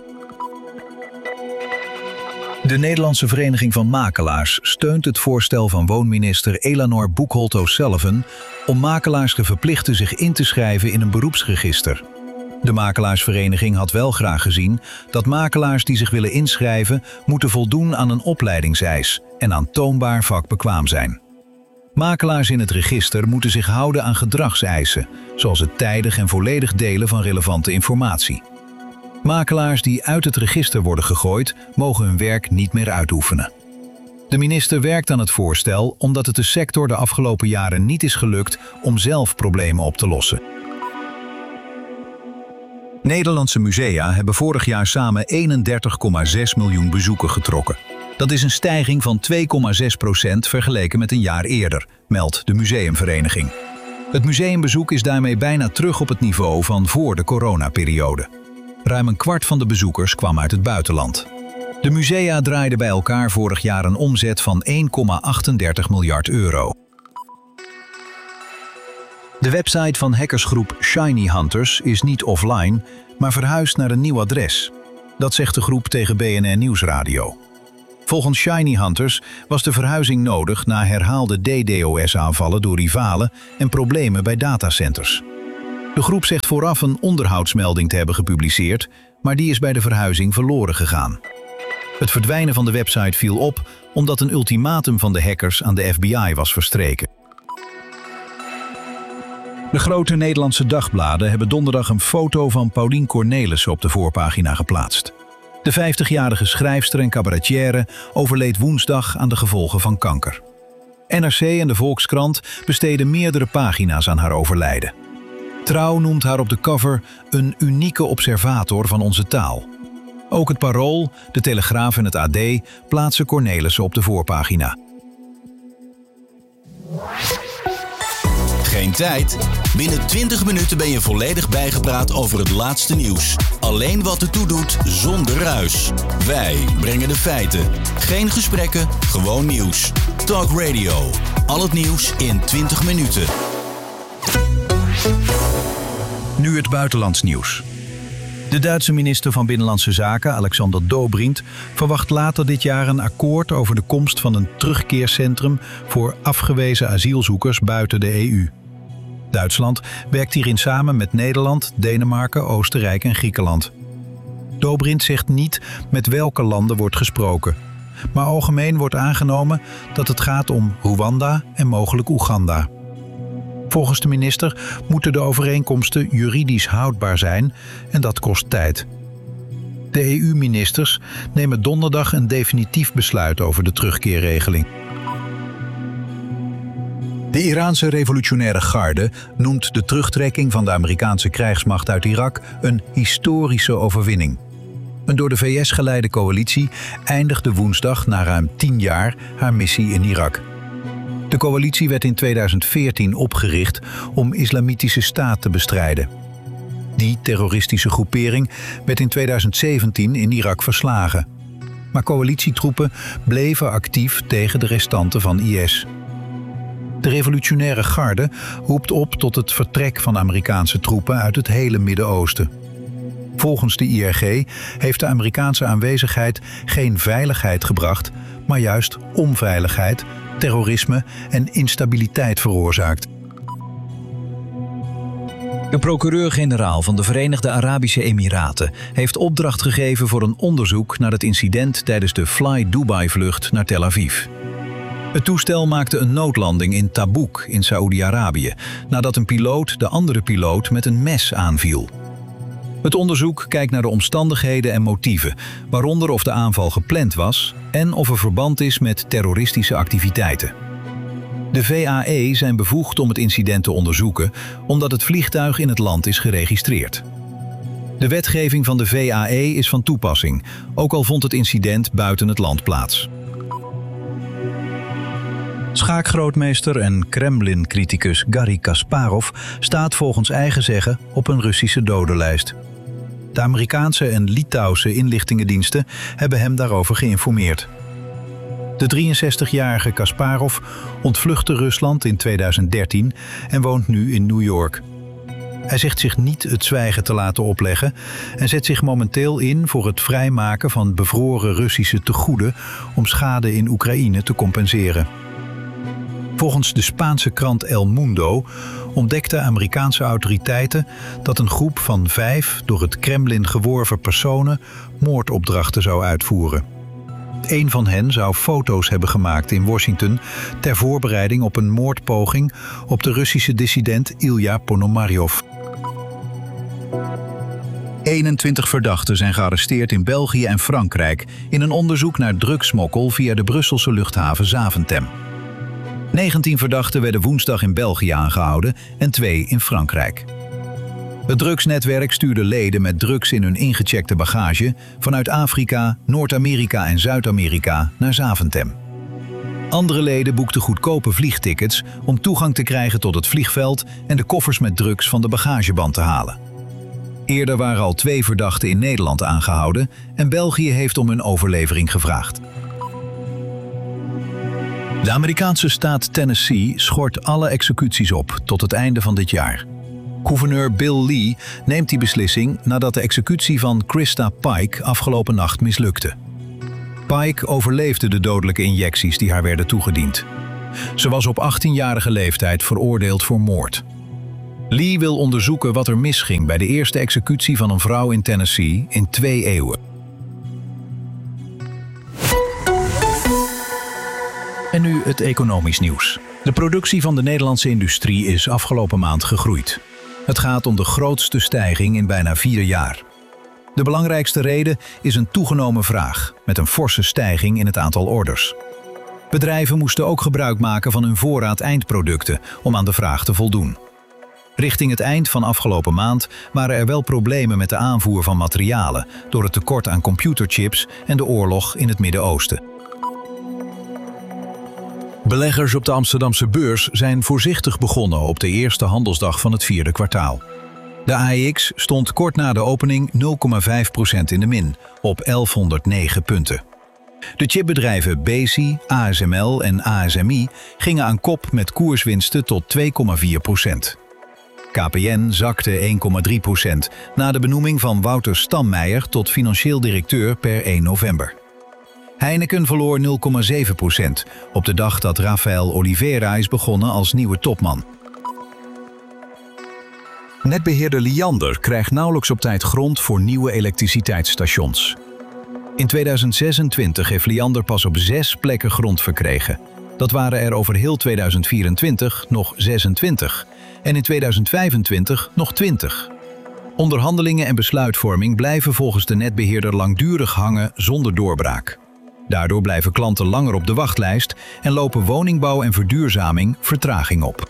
De Nederlandse Vereniging van Makelaars steunt het voorstel van woonminister Elanor Boekholt-O'Sullivan om makelaars te verplichten zich in te schrijven in een beroepsregister. De makelaarsvereniging had wel graag gezien dat makelaars die zich willen inschrijven moeten voldoen aan een opleidingseis en aantoonbaar vakbekwaam zijn. Makelaars in het register moeten zich houden aan gedragseisen, zoals het tijdig en volledig delen van relevante informatie. Makelaars die uit het register worden gegooid, mogen hun werk niet meer uitoefenen. De minister werkt aan het voorstel omdat het de sector de afgelopen jaren niet is gelukt om zelf problemen op te lossen. Nederlandse musea hebben vorig jaar samen 31,6 miljoen bezoeken getrokken. Dat is een stijging van 2,6% vergeleken met een jaar eerder, meldt de Museumvereniging. Het museumbezoek is daarmee bijna terug op het niveau van voor de coronaperiode. Ruim een kwart van de bezoekers kwam uit het buitenland. De musea draaiden bij elkaar vorig jaar een omzet van 1,38 miljard euro. De website van hackersgroep Shiny Hunters is niet offline, maar verhuisd naar een nieuw adres. Dat zegt de groep tegen BNN Nieuwsradio. Volgens Shiny Hunters was de verhuizing nodig na herhaalde DDoS-aanvallen door rivalen en problemen bij datacenters. De groep zegt vooraf een onderhoudsmelding te hebben gepubliceerd, maar die is bij de verhuizing verloren gegaan. Het verdwijnen van de website viel op omdat een ultimatum van de hackers aan de FBI was verstreken. De grote Nederlandse dagbladen hebben donderdag een foto van Paulien Cornelissen op de voorpagina geplaatst. De 50-jarige schrijfster en cabaretière overleed woensdag aan de gevolgen van kanker. NRC en de Volkskrant besteden meerdere pagina's aan haar overlijden. Trouw noemt haar op de cover een unieke observator van onze taal. Ook het Parool, de Telegraaf en het AD plaatsen Cornelissen op de voorpagina. Geen tijd? Binnen 20 minuten ben je volledig bijgepraat over het laatste nieuws. Alleen wat ertoe doet, zonder ruis. Wij brengen de feiten. Geen gesprekken, gewoon nieuws. Talk Radio. Al het nieuws in 20 minuten. Nu het buitenlands nieuws. De Duitse minister van Binnenlandse Zaken, Alexander Dobrindt, verwacht later dit jaar een akkoord over de komst van een terugkeercentrum voor afgewezen asielzoekers buiten de EU. Duitsland werkt hierin samen met Nederland, Denemarken, Oostenrijk en Griekenland. Dobrindt zegt niet met welke landen wordt gesproken, maar algemeen wordt aangenomen dat het gaat om Rwanda en mogelijk Oeganda. Volgens de minister moeten de overeenkomsten juridisch houdbaar zijn en dat kost tijd. De EU-ministers nemen donderdag een definitief besluit over de terugkeerregeling. De Iraanse revolutionaire garde noemt de terugtrekking van de Amerikaanse krijgsmacht uit Irak een historische overwinning. Een door de VS geleide coalitie eindigde woensdag na ruim 10 jaar haar missie in Irak. De coalitie werd in 2014 opgericht om Islamitische Staat te bestrijden. Die terroristische groepering werd in 2017 in Irak verslagen. Maar coalitietroepen bleven actief tegen de restanten van IS. De revolutionaire garde roept op tot het vertrek van Amerikaanse troepen uit het hele Midden-Oosten. Volgens de IRG heeft de Amerikaanse aanwezigheid geen veiligheid gebracht, maar juist onveiligheid, terrorisme en instabiliteit veroorzaakt. De procureur-generaal van de Verenigde Arabische Emiraten heeft opdracht gegeven voor een onderzoek naar het incident tijdens de Fly Dubai-vlucht naar Tel Aviv. Het toestel maakte een noodlanding in Tabuk in Saoedi-Arabië, nadat een piloot de andere piloot met een mes aanviel. Het onderzoek kijkt naar de omstandigheden en motieven, waaronder of de aanval gepland was en of er verband is met terroristische activiteiten. De VAE zijn bevoegd om het incident te onderzoeken, omdat het vliegtuig in het land is geregistreerd. De wetgeving van de VAE is van toepassing, ook al vond het incident buiten het land plaats. Schaakgrootmeester en Kremlin-criticus Garry Kasparov staat volgens eigen zeggen op een Russische dodenlijst. De Amerikaanse en Litouwse inlichtingendiensten hebben hem daarover geïnformeerd. De 63-jarige Kasparov ontvluchtte Rusland in 2013 en woont nu in New York. Hij zegt zich niet het zwijgen te laten opleggen en zet zich momenteel in voor het vrijmaken van bevroren Russische tegoeden om schade in Oekraïne te compenseren. Volgens de Spaanse krant El Mundo ontdekten Amerikaanse autoriteiten dat een groep van 5 door het Kremlin geworven personen moordopdrachten zou uitvoeren. Een van hen zou foto's hebben gemaakt in Washington ter voorbereiding op een moordpoging op de Russische dissident Ilya Ponomaryov. 21 verdachten zijn gearresteerd in België en Frankrijk in een onderzoek naar drugssmokkel via de Brusselse luchthaven Zaventem. 19 verdachten werden woensdag in België aangehouden en 2 in Frankrijk. Het drugsnetwerk stuurde leden met drugs in hun ingecheckte bagage vanuit Afrika, Noord-Amerika en Zuid-Amerika naar Zaventem. Andere leden boekten goedkope vliegtickets om toegang te krijgen tot het vliegveld en de koffers met drugs van de bagageband te halen. Eerder waren al 2 verdachten in Nederland aangehouden en België heeft om hun overlevering gevraagd. De Amerikaanse staat Tennessee schort alle executies op tot het einde van dit jaar. Gouverneur Bill Lee neemt die beslissing nadat de executie van Krista Pike afgelopen nacht mislukte. Pike overleefde de dodelijke injecties die haar werden toegediend. Ze was op 18-jarige leeftijd veroordeeld voor moord. Lee wil onderzoeken wat er misging bij de eerste executie van een vrouw in Tennessee in 2 eeuwen. En nu het economisch nieuws. De productie van de Nederlandse industrie is afgelopen maand gegroeid. Het gaat om de grootste stijging in bijna 4 jaar. De belangrijkste reden is een toegenomen vraag, met een forse stijging in het aantal orders. Bedrijven moesten ook gebruik maken van hun voorraad eindproducten om aan de vraag te voldoen. Richting het eind van afgelopen maand waren er wel problemen met de aanvoer van materialen door het tekort aan computerchips en de oorlog in het Midden-Oosten. Beleggers op de Amsterdamse beurs zijn voorzichtig begonnen op de eerste handelsdag van het 4e kwartaal. De AEX stond kort na de opening 0,5% in de min, op 1109 punten. De chipbedrijven Besi, ASML en ASMI gingen aan kop met koerswinsten tot 2,4%. KPN zakte 1,3% na de benoeming van Wouter Stammeijer tot financieel directeur per 1 november. Heineken verloor 0,7% op de dag dat Rafael Oliveira is begonnen als nieuwe topman. Netbeheerder Liander krijgt nauwelijks op tijd grond voor nieuwe elektriciteitsstations. In 2026 heeft Liander pas op 6 plekken grond verkregen. Dat waren er over heel 2024 nog 26 en in 2025 nog 20. Onderhandelingen en besluitvorming blijven volgens de netbeheerder langdurig hangen zonder doorbraak. Daardoor blijven klanten langer op de wachtlijst en lopen woningbouw en verduurzaming vertraging op.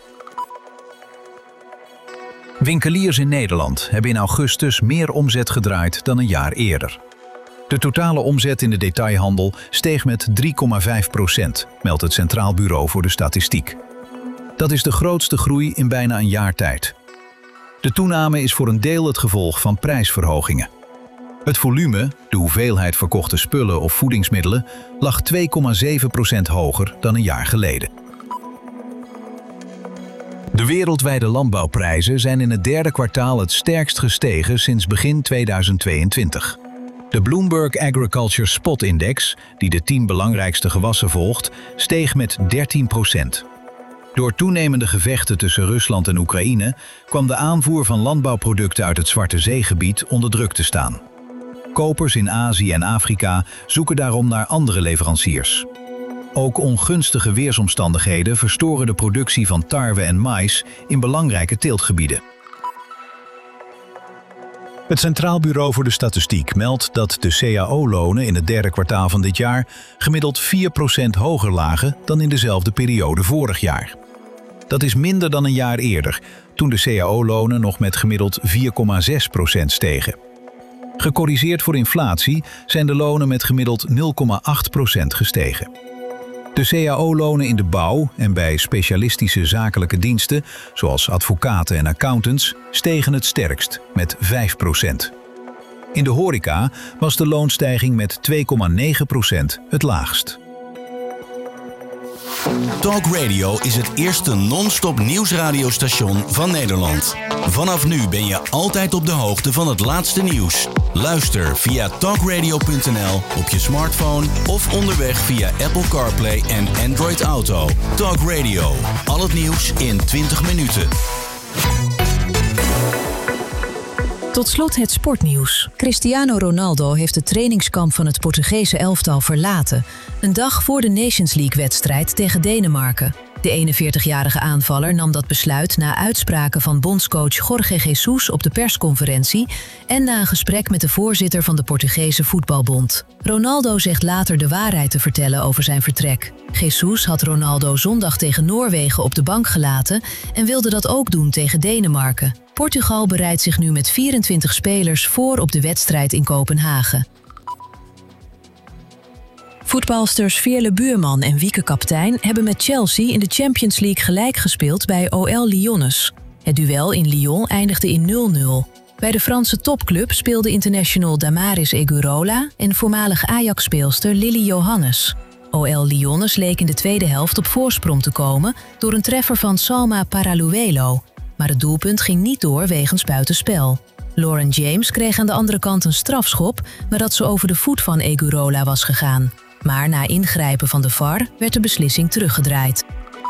Winkeliers in Nederland hebben in augustus meer omzet gedraaid dan een jaar eerder. De totale omzet in de detailhandel steeg met 3,5%, meldt het Centraal Bureau voor de Statistiek. Dat is de grootste groei in bijna een jaar tijd. De toename is voor een deel het gevolg van prijsverhogingen. Het volume, de hoeveelheid verkochte spullen of voedingsmiddelen, lag 2,7% hoger dan een jaar geleden. De wereldwijde landbouwprijzen zijn in het 3e kwartaal het sterkst gestegen sinds begin 2022. De Bloomberg Agriculture Spot Index, die de 10 belangrijkste gewassen volgt, steeg met 13%. Door toenemende gevechten tussen Rusland en Oekraïne kwam de aanvoer van landbouwproducten uit het Zwarte Zeegebied onder druk te staan. Kopers in Azië en Afrika zoeken daarom naar andere leveranciers. Ook ongunstige weersomstandigheden verstoren de productie van tarwe en maïs in belangrijke teeltgebieden. Het Centraal Bureau voor de Statistiek meldt dat de CAO-lonen in het 3e kwartaal van dit jaar gemiddeld 4% hoger lagen dan in dezelfde periode vorig jaar. Dat is minder dan een jaar eerder, toen de CAO-lonen nog met gemiddeld 4,6% stegen. Gecorrigeerd voor inflatie zijn de lonen met gemiddeld 0,8% gestegen. De CAO-lonen in de bouw en bij specialistische zakelijke diensten, zoals advocaten en accountants, stegen het sterkst met 5%. In de horeca was de loonstijging met 2,9% het laagst. Talk Radio is het eerste non-stop nieuwsradiostation van Nederland. Vanaf nu ben je altijd op de hoogte van het laatste nieuws. Luister via talkradio.nl op je smartphone of onderweg via Apple CarPlay en Android Auto. Talk Radio, al het nieuws in 20 minuten. Tot slot het sportnieuws. Cristiano Ronaldo heeft het trainingskamp van het Portugese elftal verlaten. Een dag voor de Nations League-wedstrijd tegen Denemarken. De 41-jarige aanvaller nam dat besluit na uitspraken van bondscoach Jorge Jesus op de persconferentie en na een gesprek met de voorzitter van de Portugese Voetbalbond. Ronaldo zegt later de waarheid te vertellen over zijn vertrek. Jesus had Ronaldo zondag tegen Noorwegen op de bank gelaten en wilde dat ook doen tegen Denemarken. Portugal bereidt zich nu met 24 spelers voor op de wedstrijd in Kopenhagen. Voetbalsters Veerle Buurman en Wieke Kaptein hebben met Chelsea in de Champions League gelijk gespeeld bij OL Lyonnais. Het duel in Lyon eindigde in 0-0. Bij de Franse topclub speelde international Damaris Egurola en voormalig Ajax-speelster Lily Johannes. OL Lyonnes leek in de tweede helft op voorsprong te komen door een treffer van Salma Paraluelo, maar het doelpunt ging niet door wegens buitenspel. Lauren James kreeg aan de andere kant een strafschop nadat ze over de voet van Egurola was gegaan. Maar na ingrijpen van de VAR werd de beslissing teruggedraaid.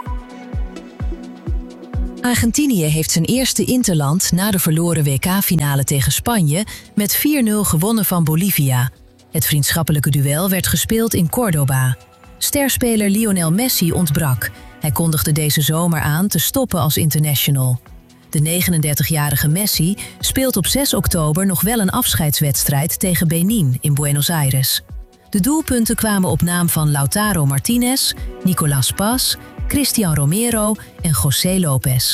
Argentinië heeft zijn eerste interland na de verloren WK-finale tegen Spanje met 4-0 gewonnen van Bolivia. Het vriendschappelijke duel werd gespeeld in Córdoba. Sterspeler Lionel Messi ontbrak. Hij kondigde deze zomer aan te stoppen als international. De 39-jarige Messi speelt op 6 oktober nog wel een afscheidswedstrijd tegen Benin in Buenos Aires. De doelpunten kwamen op naam van Lautaro Martinez, Nicolás Paz, Cristian Romero en José Lopez.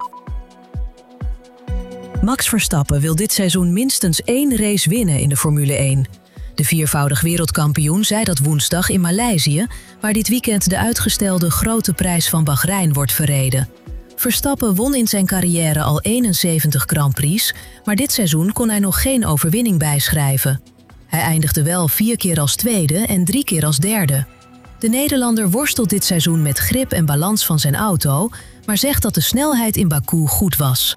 Max Verstappen wil dit seizoen minstens 1 race winnen in de Formule 1. De viervoudig wereldkampioen zei dat woensdag in Maleisië, waar dit weekend de uitgestelde Grote Prijs van Bahrein wordt verreden. Verstappen won in zijn carrière al 71 Grand Prix, maar dit seizoen kon hij nog geen overwinning bijschrijven. Hij eindigde wel 4 keer als tweede en 3 keer als derde. De Nederlander worstelt dit seizoen met grip en balans van zijn auto, maar zegt dat de snelheid in Baku goed was.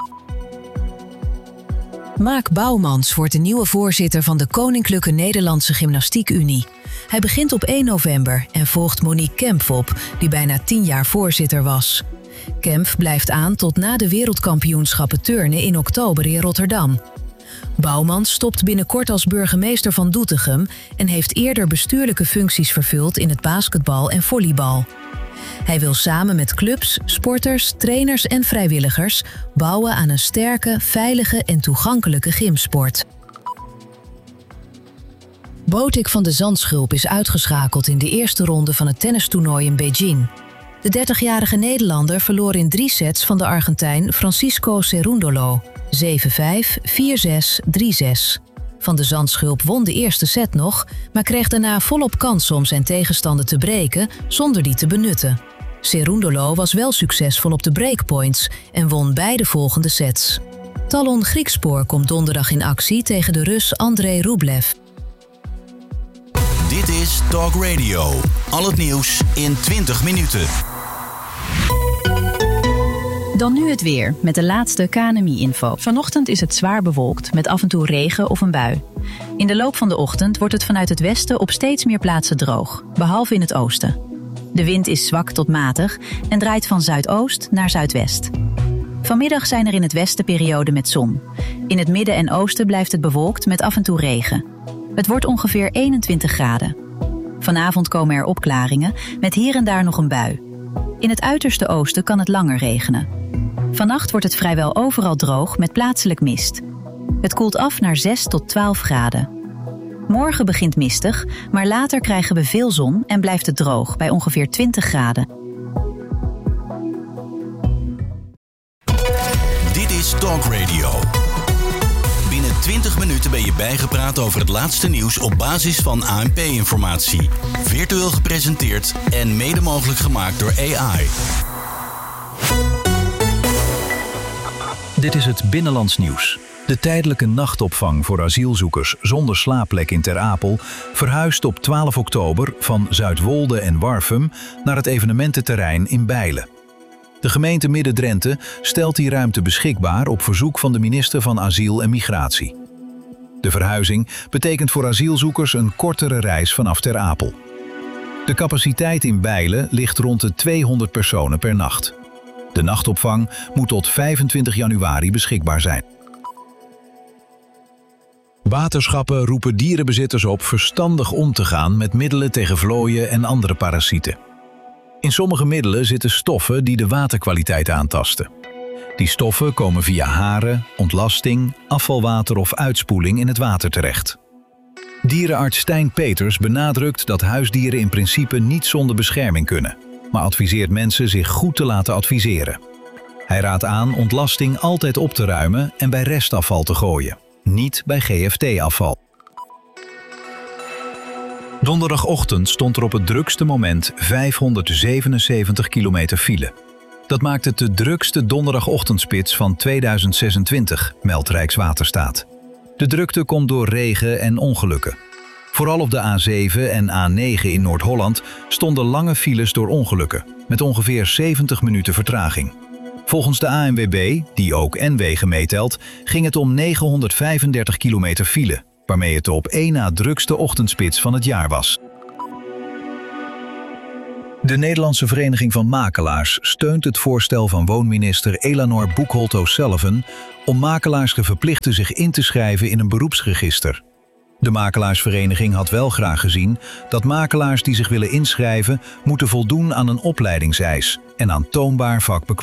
Mark Bouwmans wordt de nieuwe voorzitter van de Koninklijke Nederlandse Gymnastiek Unie. Hij begint op 1 november en volgt Monique Kempf op, die bijna 10 jaar voorzitter was. Kempf blijft aan tot na de wereldkampioenschappen turnen in oktober in Rotterdam. Bouwmans stopt binnenkort als burgemeester van Doetinchem en heeft eerder bestuurlijke functies vervuld in het basketbal en volleybal. Hij wil samen met clubs, sporters, trainers en vrijwilligers bouwen aan een sterke, veilige en toegankelijke gymsport. Botic van de Zandschulp is uitgeschakeld in de eerste ronde van het tennistoernooi in Beijing. De 30-jarige Nederlander verloor in 3 sets van de Argentijn Francisco Cerúndolo. 7-5, 4-6, 3-6. Van de Zandschulp won de eerste set nog, maar kreeg daarna volop kans om zijn tegenstander te breken zonder die te benutten. Cerúndolo was wel succesvol op de breakpoints en won beide volgende sets. Talon Griekspoor komt donderdag in actie tegen de Rus Andrei Rublev. Dit is Talk Radio. Al het nieuws in 20 minuten. Dan nu het weer, met de laatste KNMI-info. Vanochtend is het zwaar bewolkt, met af en toe regen of een bui. In de loop van de ochtend wordt het vanuit het westen op steeds meer plaatsen droog, behalve in het oosten. De wind is zwak tot matig en draait van zuidoost naar zuidwest. Vanmiddag zijn er in het westen perioden met zon. In het midden en oosten blijft het bewolkt met af en toe regen. Het wordt ongeveer 21 graden. Vanavond komen er opklaringen, met hier en daar nog een bui. In het uiterste oosten kan het langer regenen. Vannacht wordt het vrijwel overal droog met plaatselijk mist. Het koelt af naar 6 tot 12 graden. Morgen begint mistig, maar later krijgen we veel zon en blijft het droog bij ongeveer 20 graden. Dit is Talk Radio. Binnen 20 minuten ben je bijgepraat over het laatste nieuws op basis van ANP-informatie. Virtueel gepresenteerd en mede mogelijk gemaakt door AI. Dit is het Binnenlands nieuws. De tijdelijke nachtopvang voor asielzoekers zonder slaapplek in Ter Apel verhuist op 12 oktober van Zuidwolde en Warffum naar het evenemententerrein in Bijlen. De gemeente Midden-Drenthe stelt die ruimte beschikbaar op verzoek van de minister van Asiel en Migratie. De verhuizing betekent voor asielzoekers een kortere reis vanaf Ter Apel. De capaciteit in Bijlen ligt rond de 200 personen per nacht. De nachtopvang moet tot 25 januari beschikbaar zijn. Waterschappen roepen dierenbezitters op verstandig om te gaan met middelen tegen vlooien en andere parasieten. In sommige middelen zitten stoffen die de waterkwaliteit aantasten. Die stoffen komen via haren, ontlasting, afvalwater of uitspoeling in het water terecht. Dierenarts Stijn Peters benadrukt dat huisdieren in principe niet zonder bescherming kunnen, maar adviseert mensen zich goed te laten adviseren. Hij raadt aan ontlasting altijd op te ruimen en bij restafval te gooien, niet bij GFT-afval. Donderdagochtend stond er op het drukste moment 577 kilometer file. Dat maakt het de drukste donderdagochtendspits van 2026, meldt Rijkswaterstaat. De drukte komt door regen en ongelukken. Vooral op de A7 en A9 in Noord-Holland stonden lange files door ongelukken, met ongeveer 70 minuten vertraging. Volgens de ANWB, die ook N-wegen meetelt, ging het om 935 kilometer file, waarmee het de op één na drukste ochtendspits van het jaar was. De Nederlandse Vereniging van Makelaars steunt het voorstel van woonminister Elanor Boekholt-O'Sullivan om makelaars te verplichten zich in te schrijven in een beroepsregister. De makelaarsvereniging had wel graag gezien dat makelaars die zich willen inschrijven moeten voldoen aan een opleidingseis en aantoonbaar vakbekwaamheid.